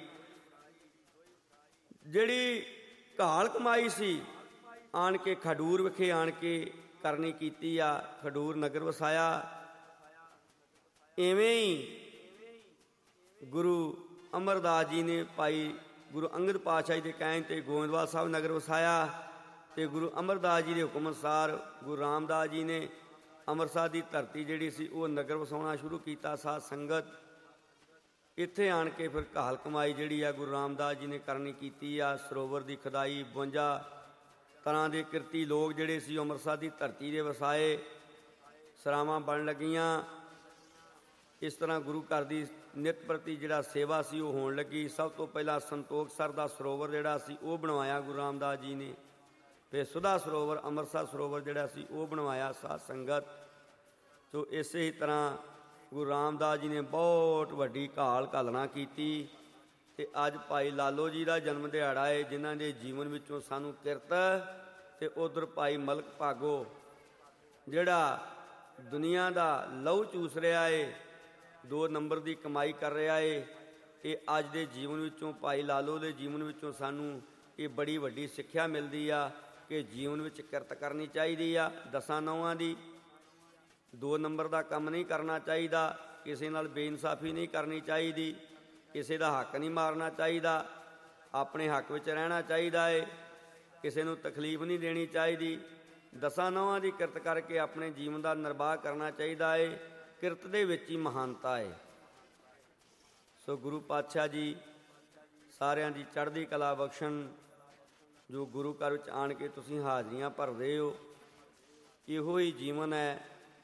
ਜਿਹੜੀ ਘਾਲ ਕਮਾਈ ਸੀ ਆਣ ਕੇ ਖਡੂਰ ਵਿਖੇ ਆਣ ਕੇ ਕਰਨੀ ਕੀਤੀ ਆ, ਖਡੂਰ ਨਗਰ ਵਸਾਇਆ। ਇਵੇਂ ਹੀ ਗੁਰੂ ਅਮਰਦਾਸ ਜੀ ਨੇ ਭਾਈ ਗੁਰੂ ਅੰਗਦ ਪਾਤਸ਼ਾਹ ਜੀ ਦੇ ਕਹਿਣ 'ਤੇ ਗੋਇੰਦਵਾਲ ਸਾਹਿਬ ਨਗਰ ਵਸਾਇਆ, ਅਤੇ ਗੁਰੂ ਅਮਰਦਾਸ ਜੀ ਦੇ ਹੁਕਮ ਅਨੁਸਾਰ ਗੁਰੂ ਰਾਮਦਾਸ ਜੀ ਨੇ ਅੰਮ੍ਰਿਤਸਰ ਦੀ ਧਰਤੀ ਜਿਹੜੀ ਸੀ ਉਹ ਨਗਰ ਵਸਾਉਣਾ ਸ਼ੁਰੂ ਕੀਤਾ। ਸਾਧ ਸੰਗਤ ਇੱਥੇ ਆਣ ਕੇ ਫਿਰ ਘਾਲ ਕਮਾਈ ਜਿਹੜੀ ਆ ਗੁਰੂ ਰਾਮਦਾਸ ਜੀ ਨੇ ਕਰਨੀ ਕੀਤੀ ਆ। ਸਰੋਵਰ ਦੀ ਖੁਦਾਈ, 52 ਤਰ੍ਹਾਂ ਦੇ ਕਿਰਤੀ ਲੋਕ ਜਿਹੜੇ ਸੀ ਅੰਮ੍ਰਿਤਸਰ ਦੀ ਧਰਤੀ ਦੇ ਵਸਾਏ, ਸਰਾਵਾਂ ਬਣਨ ਲੱਗੀਆਂ। ਇਸ ਤਰ੍ਹਾਂ ਗੁਰੂ ਘਰ ਦੀ ਨਿਤ ਪ੍ਰਤੀ ਜਿਹੜਾ ਸੇਵਾ ਸੀ ਉਹ ਹੋਣ ਲੱਗੀ। ਸਭ ਤੋਂ ਪਹਿਲਾਂ ਸੰਤੋਖ ਸਰ ਦਾ ਸਰੋਵਰ ਜਿਹੜਾ ਸੀ ਉਹ ਬਣਵਾਇਆ ਗੁਰੂ ਰਾਮਦਾਸ ਜੀ ਨੇ। ਫਿਰ ਸੁਧਾ ਸਰੋਵਰ, ਅੰਮ੍ਰਿਤਸਰ ਸਰੋਵਰ ਜਿਹੜਾ ਸੀ ਉਹ ਬਣਵਾਇਆ। ਸਾਧ ਸੰਗਤ ਸੋ ਇਸੇ ਹੀ ਤਰ੍ਹਾਂ ਗੁਰੂ ਰਾਮਦਾਸ ਜੀ ਨੇ ਬਹੁਤ ਵੱਡੀ ਘਾਲ ਘਾਲਣਾ ਕੀਤੀ। ਅਤੇ ਅੱਜ ਭਾਈ ਲਾਲੋ ਜੀ ਦਾ ਜਨਮ ਦਿਹਾੜਾ ਹੈ, ਜਿਨ੍ਹਾਂ ਦੇ ਜੀਵਨ ਵਿੱਚੋਂ ਸਾਨੂੰ ਕਿਰਤ, ਅਤੇ ਉੱਧਰ ਭਾਈ ਮਲਕ ਭਾਗੋ ਜਿਹੜਾ ਦੁਨੀਆ ਦਾ ਲਹੂ ਚੂਸ ਰਿਹਾ ਏ, 2 ਨੰਬਰ ਦੀ ਕਮਾਈ ਕਰ ਰਿਹਾ ਏ। ਇਹ ਅੱਜ ਦੇ ਜੀਵਨ ਵਿੱਚੋਂ, ਭਾਈ ਲਾਲੋ ਦੇ ਜੀਵਨ ਵਿੱਚੋਂ ਸਾਨੂੰ ਇਹ ਬੜੀ ਵੱਡੀ ਸਿੱਖਿਆ ਮਿਲਦੀ ਆ ਕਿ ਜੀਵਨ ਵਿੱਚ ਕਿਰਤ ਕਰਨੀ ਚਾਹੀਦੀ ਆ। 10 ਨੌਆਂ ਦੀ 2 ਨੰਬਰ ਦਾ ਕੰਮ ਨਹੀਂ ਕਰਨਾ ਚਾਹੀਦਾ, ਕਿਸੇ ਨਾਲ ਬੇਇਨਸਾਫੀ ਨਹੀਂ ਕਰਨੀ ਚਾਹੀਦੀ, ਕਿਸੇ ਦਾ ਹੱਕ ਨਹੀਂ ਮਾਰਨਾ ਚਾਹੀਦਾ, ਆਪਣੇ ਹੱਕ ਵਿੱਚ ਰਹਿਣਾ ਚਾਹੀਦਾ ਏ, ਕਿਸੇ ਨੂੰ ਤਕਲੀਫ ਨਹੀਂ ਦੇਣੀ ਚਾਹੀਦੀ। 10 ਨੌਆਂ ਦੀ ਕਿਰਤ ਕਰਕੇ ਆਪਣੇ ਜੀਵਨ ਦਾ ਨਿਰਵਾਹ ਕਰਨਾ ਚਾਹੀਦਾ ਏ। ਕਿਰਤ ਦੇ ਵਿੱਚ ਹੀ ਮਹਾਨਤਾ ਏ। ਸੋ ਗੁਰੂ ਪਾਤਸ਼ਾਹ ਜੀ ਸਾਰਿਆਂ ਦੀ ਚੜ੍ਹਦੀ ਕਲਾ ਬਖਸ਼ਣ। ਜੋ ਗੁਰੂ ਘਰ ਵਿੱਚ ਆਣ ਕੇ ਤੁਸੀਂ ਹਾਜ਼ਰੀਆਂ ਭਰਦੇ ਹੋ, ਇਹੋ ਹੀ ਜੀਵਨ ਹੈ।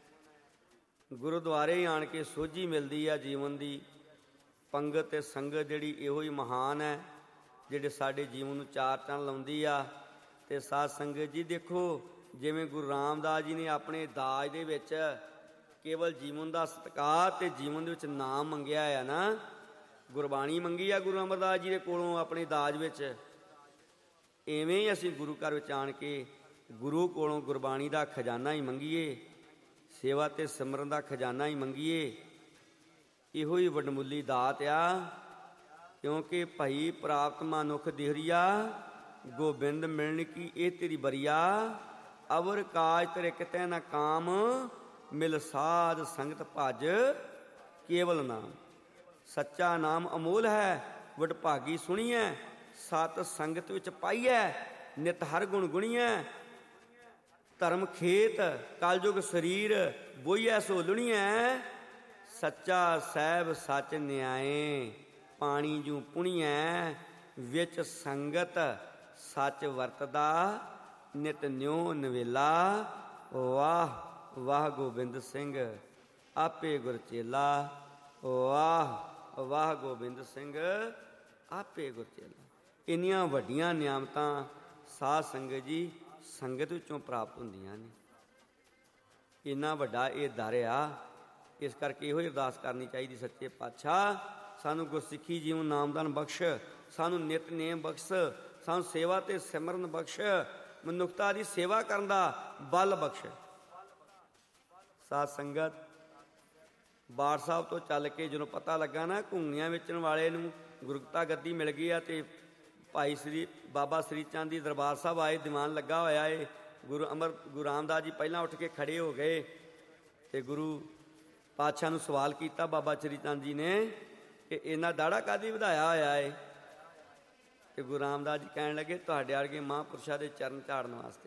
ਗੁਰਦੁਆਰੇ ਹੀ ਆਣ ਕੇ ਸੋਝੀ ਮਿਲਦੀ ਆ ਜੀਵਨ ਦੀ। ਪੰਗਤ ਅਤੇ ਸੰਗਤ ਜਿਹੜੀ ਇਹੋ ਹੀ ਮਹਾਨ ਹੈ, ਜਿਹੜੇ ਸਾਡੇ ਜੀਵਨ ਨੂੰ ਚਾਰ ਚੰਨ ਲਾਉਂਦੀ ਆ। ਅਤੇ ਸਾਧ ਸੰਗਤ ਜੀ ਦੇਖੋ, ਜਿਵੇਂ ਗੁਰੂ ਰਾਮਦਾਸ ਜੀ ਨੇ ਆਪਣੇ ਦਾਜ ਦੇ ਵਿੱਚ ਕੇਵਲ ਜੀਵਨ ਦਾ ਸਤਿਕਾਰ ਅਤੇ ਜੀਵਨ ਦੇ ਵਿੱਚ ਨਾਮ ਮੰਗਿਆ ਆ ਨਾ, ਗੁਰਬਾਣੀ ਮੰਗੀ ਆ ਗੁਰੂ ਅਮਰਦਾਸ ਜੀ ਦੇ ਕੋਲੋਂ ਆਪਣੇ ਦਾਜ ਵਿੱਚ। ਇਵੇਂ ਹੀ ਅਸੀਂ ਗੁਰੂ ਘਰ ਵਿੱਚ ਆਣ ਕੇ ਗੁਰੂ ਕੋਲੋਂ ਗੁਰਬਾਣੀ ਦਾ ਖਜ਼ਾਨਾ ਹੀ ਮੰਗੀਏ, ਸੇਵਾ ਅਤੇ ਸਿਮਰਨ ਦਾ ਖਜ਼ਾਨਾ ਹੀ ਮੰਗੀਏ। ਇਹੋ ਹੀ ਵਡਮੁੱਲੀ ਦਾਤ ਆ, ਕਿਉਂਕਿ ਭਈ ਪ੍ਰਾਪਤ ਮਨੁੱਖ ਦਿਹਰੀਆ, ਗੋਬਿੰਦ ਮਿਲਣ ਕੀ ਇਹ ਤੇਰੀ ਬਰੀਆ, ਅਵਰ ਕਾਜ ਤੇਰੇ ਕਿਤੇ ਨਾ ਕਾਮ, ਮਿਲ ਸਾਧ ਸੰਗਤ ਭਜ ਕੇਵਲ ਨਾਮ। ਸੱਚਾ ਨਾਮ ਅਮੋਲ ਹੈ, ਵਡਭਾਗੀ ਸੁਣੀਐ, ਸਤ ਸੰਗਤ ਵਿੱਚ ਪਾਈਐ, ਨਿਤ ਹਰ ਗੁਣ ਗੁਣੀਐ। ਧਰਮ ਖੇਤ ਕਲਯੁਗ ਸਰੀਰ, ਬੋਈਐ ਸੋ ਲੁਣੀਐ, ਸੱਚਾ ਸਾਹਿਬ ਸੱਚ ਨਿਆਏ, ਪਾਣੀ ਜੂ ਪੁਣੀਐ। ਵਿੱਚ ਸੰਗਤ ਸੱਚ ਵਰਤਦਾ, ਨਿਤ ਨਿਉ ਨਵੇਲਾ, ਵਾਹ ਵਾਹ ਗੋਬਿੰਦ ਸਿੰਘ ਆਪੇ ਗੁਰ ਚੇਲਾ, ਵਾਹ ਵਾਹ ਗੋਬਿੰਦ ਸਿੰਘ ਆਪੇ ਗੁਰ ਚੇਲਾ। ਇੰਨੀਆਂ ਵੱਡੀਆਂ ਨਿਆਮਤਾਂ ਸਾਧ ਸੰਗਤ ਜੀ ਸੰਗਤ ਵਿੱਚੋਂ ਪ੍ਰਾਪਤ ਹੁੰਦੀਆਂ ਨੇ। ਇੰਨਾ ਵੱਡਾ ਇਹ ਦਰ ਆ। ਇਸ ਕਰਕੇ ਇਹੋ ਹੀ ਅਰਦਾਸ ਕਰਨੀ ਚਾਹੀਦੀ, ਸੱਚੇ ਪਾਤਸ਼ਾਹ ਸਾਨੂੰ ਗੁਰਸਿੱਖੀ ਜੀਵਨ ਨਾਮਦਾਨ ਬਖਸ਼, ਸਾਨੂੰ ਨਿਤਨੇਮ ਬਖਸ਼, ਸਾਨੂੰ ਸੇਵਾ ਅਤੇ ਸਿਮਰਨ ਬਖਸ਼, ਮਨੁੱਖਤਾ ਦੀ ਸੇਵਾ ਕਰਨ ਦਾ ਬਲ ਬਖਸ਼। ਸਾਧ ਸੰਗਤ ਬਾਠ ਸਾਹਿਬ ਤੋਂ ਚੱਲ ਕੇ ਜਦੋਂ ਪਤਾ ਲੱਗਾ ਨਾ ਘੁੰਗਣੀਆਂ ਵੇਚਣ ਵਾਲੇ ਨੂੰ ਗੁਰਗਤਾ ਗੱਦੀ ਮਿਲ ਗਈ ਆ, ਅਤੇ ਭਾਈ ਬਾਬਾ ਸ੍ਰੀ ਚੰਦ ਦੀ ਦਰਬਾਰ ਸਾਹਿਬ ਆਏ, ਦੀਵਾਨ ਲੱਗਾ ਹੋਇਆ ਏ। ਗੁਰੂ ਰਾਮਦਾਸ ਜੀ ਪਹਿਲਾਂ ਉੱਠ ਕੇ ਖੜ੍ਹੇ ਹੋ ਗਏ ਅਤੇ ਗੁਰੂ ਪਾਤਸ਼ਾਹ ਨੂੰ ਸਵਾਲ ਕੀਤਾ ਬਾਬਾ ਸ੍ਰੀ ਚੰਦ ਜੀ ਨੇ ਕਿ ਇੰਨਾ ਦਾੜਾ ਕਾਹਦੀ ਵਧਾਇਆ ਹੋਇਆ ਏ? ਅਤੇ ਗੁਰੂ ਰਾਮਦਾਸ ਜੀ ਕਹਿਣ ਲੱਗੇ, ਤੁਹਾਡੇ ਵਰਗੇ ਮਹਾਂਪੁਰਸ਼ਾਂ ਦੇ ਚਰਨ ਝਾੜਨ ਵਾਸਤੇ।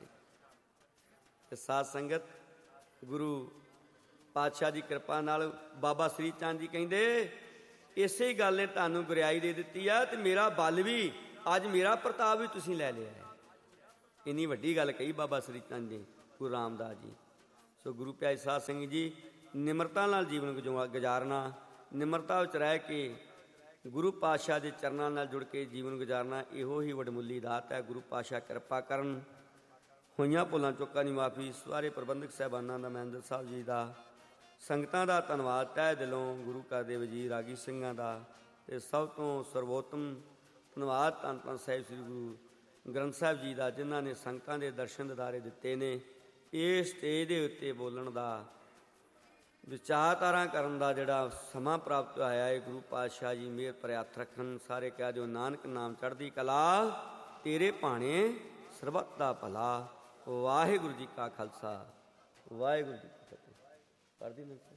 ਅਤੇ ਸਾਧ ਸੰਗਤ ਗੁਰੂ ਪਾਤਸ਼ਾਹ ਦੀ ਕਿਰਪਾ ਨਾਲ ਬਾਬਾ ਸ੍ਰੀ ਚੰਦ ਜੀ ਕਹਿੰਦੇ, ਇਸੇ ਗੱਲ ਨੇ ਤੁਹਾਨੂੰ ਗੁਰਿਆਈ ਦੇ ਦਿੱਤੀ ਆ, ਅਤੇ ਮੇਰਾ ਬਲ ਵੀ, ਅੱਜ ਮੇਰਾ ਪ੍ਰਤਾਪ ਵੀ ਤੁਸੀਂ ਲੈ ਲਿਆ ਹੈ। ਇੰਨੀ ਵੱਡੀ ਗੱਲ ਕਹੀ ਬਾਬਾ ਸ੍ਰੀ ਚੰਦ ਜੀ, ਗੁਰੂ ਰਾਮਦਾਸ ਜੀ। ਸੋ ਗੁਰੂ ਪਿਆਰੇ ਸਾਧ ਸੰਗਤ ਜੀ, ਨਿਮਰਤਾ ਨਾਲ ਜੀਵਨ ਗੁਜ਼ਾਰਨਾ, ਨਿਮਰਤਾ ਵਿੱਚ ਰਹਿ ਕੇ ਗੁਰੂ ਪਾਤਸ਼ਾਹ ਦੇ ਚਰਨਾਂ ਨਾਲ ਜੁੜ ਕੇ ਜੀਵਨ ਗੁਜ਼ਾਰਨਾ, ਇਹੋ ਹੀ ਵਡਮੁੱਲੀ ਦਾਤ ਹੈ। ਗੁਰੂ ਪਾਤਸ਼ਾਹ ਕਿਰਪਾ ਕਰਨ। ਹੋਈਆਂ ਭੁੱਲਾਂ ਚੁੱਕਾਂ ਦੀ ਮਾਫੀ। ਸਾਰੇ ਪ੍ਰਬੰਧਕ ਸਾਹਿਬਾਨਾਂ ਦਾ, ਮਹਿੰਦਰ ਸਾਹਿਬ ਜੀ ਦਾ, ਸੰਗਤਾਂ ਦਾ ਧੰਨਵਾਦ ਤਹਿ ਦਿਲੋਂ। ਗੁਰੂ ਘਰ ਦੇ ਵਜ਼ੀਰ ਰਾਗੀ ਸਿੰਘਾਂ ਦਾ ਅਤੇ ਸਭ ਤੋਂ ਸਰਵੋਤਮ ਧੰਨਵਾਦ ਧੰਨ ਧੰਨ ਸਾਹਿਬ ਸ੍ਰੀ ਗੁਰੂ ਗ੍ਰੰਥ ਸਾਹਿਬ ਜੀ ਦਾ, ਜਿਨ੍ਹਾਂ ਨੇ ਸੰਗਤਾਂ ਦੇ ਦਰਸ਼ਨ ਦਿਦਾਰੇ ਦਿੱਤੇ ਨੇ। ਇਸ ਸਟੇਜ ਦੇ ਉੱਤੇ ਬੋਲਣ ਦਾ, ਵਿਚਾਰਧਾਰਾ ਕਰਨ ਦਾ ਜਿਹੜਾ ਸਮਾਂ ਪ੍ਰਾਪਤ ਹੋਇਆ ਹੈ, ਗੁਰੂ ਪਾਤਸ਼ਾਹ ਜੀ ਮਿਹਰ ਭਰਿਆ ਹੱਥ ਰੱਖਣ। ਸਾਰੇ ਕਹਿ ਦਿਓ ਨਾਨਕ ਨਾਮ ਚੜ੍ਹਦੀ ਕਲਾ, ਤੇਰੇ ਭਾਣੇ ਸਰਬੱਤ ਦਾ ਭਲਾ। ਵਾਹਿਗੁਰੂ ਜੀ ਕਾ ਖਾਲਸਾ, ਵਾਹਿਗੁਰੂ ਜੀ ਕੀ ਫਤਿਹ। ਕਰਦੀ ਨਾ।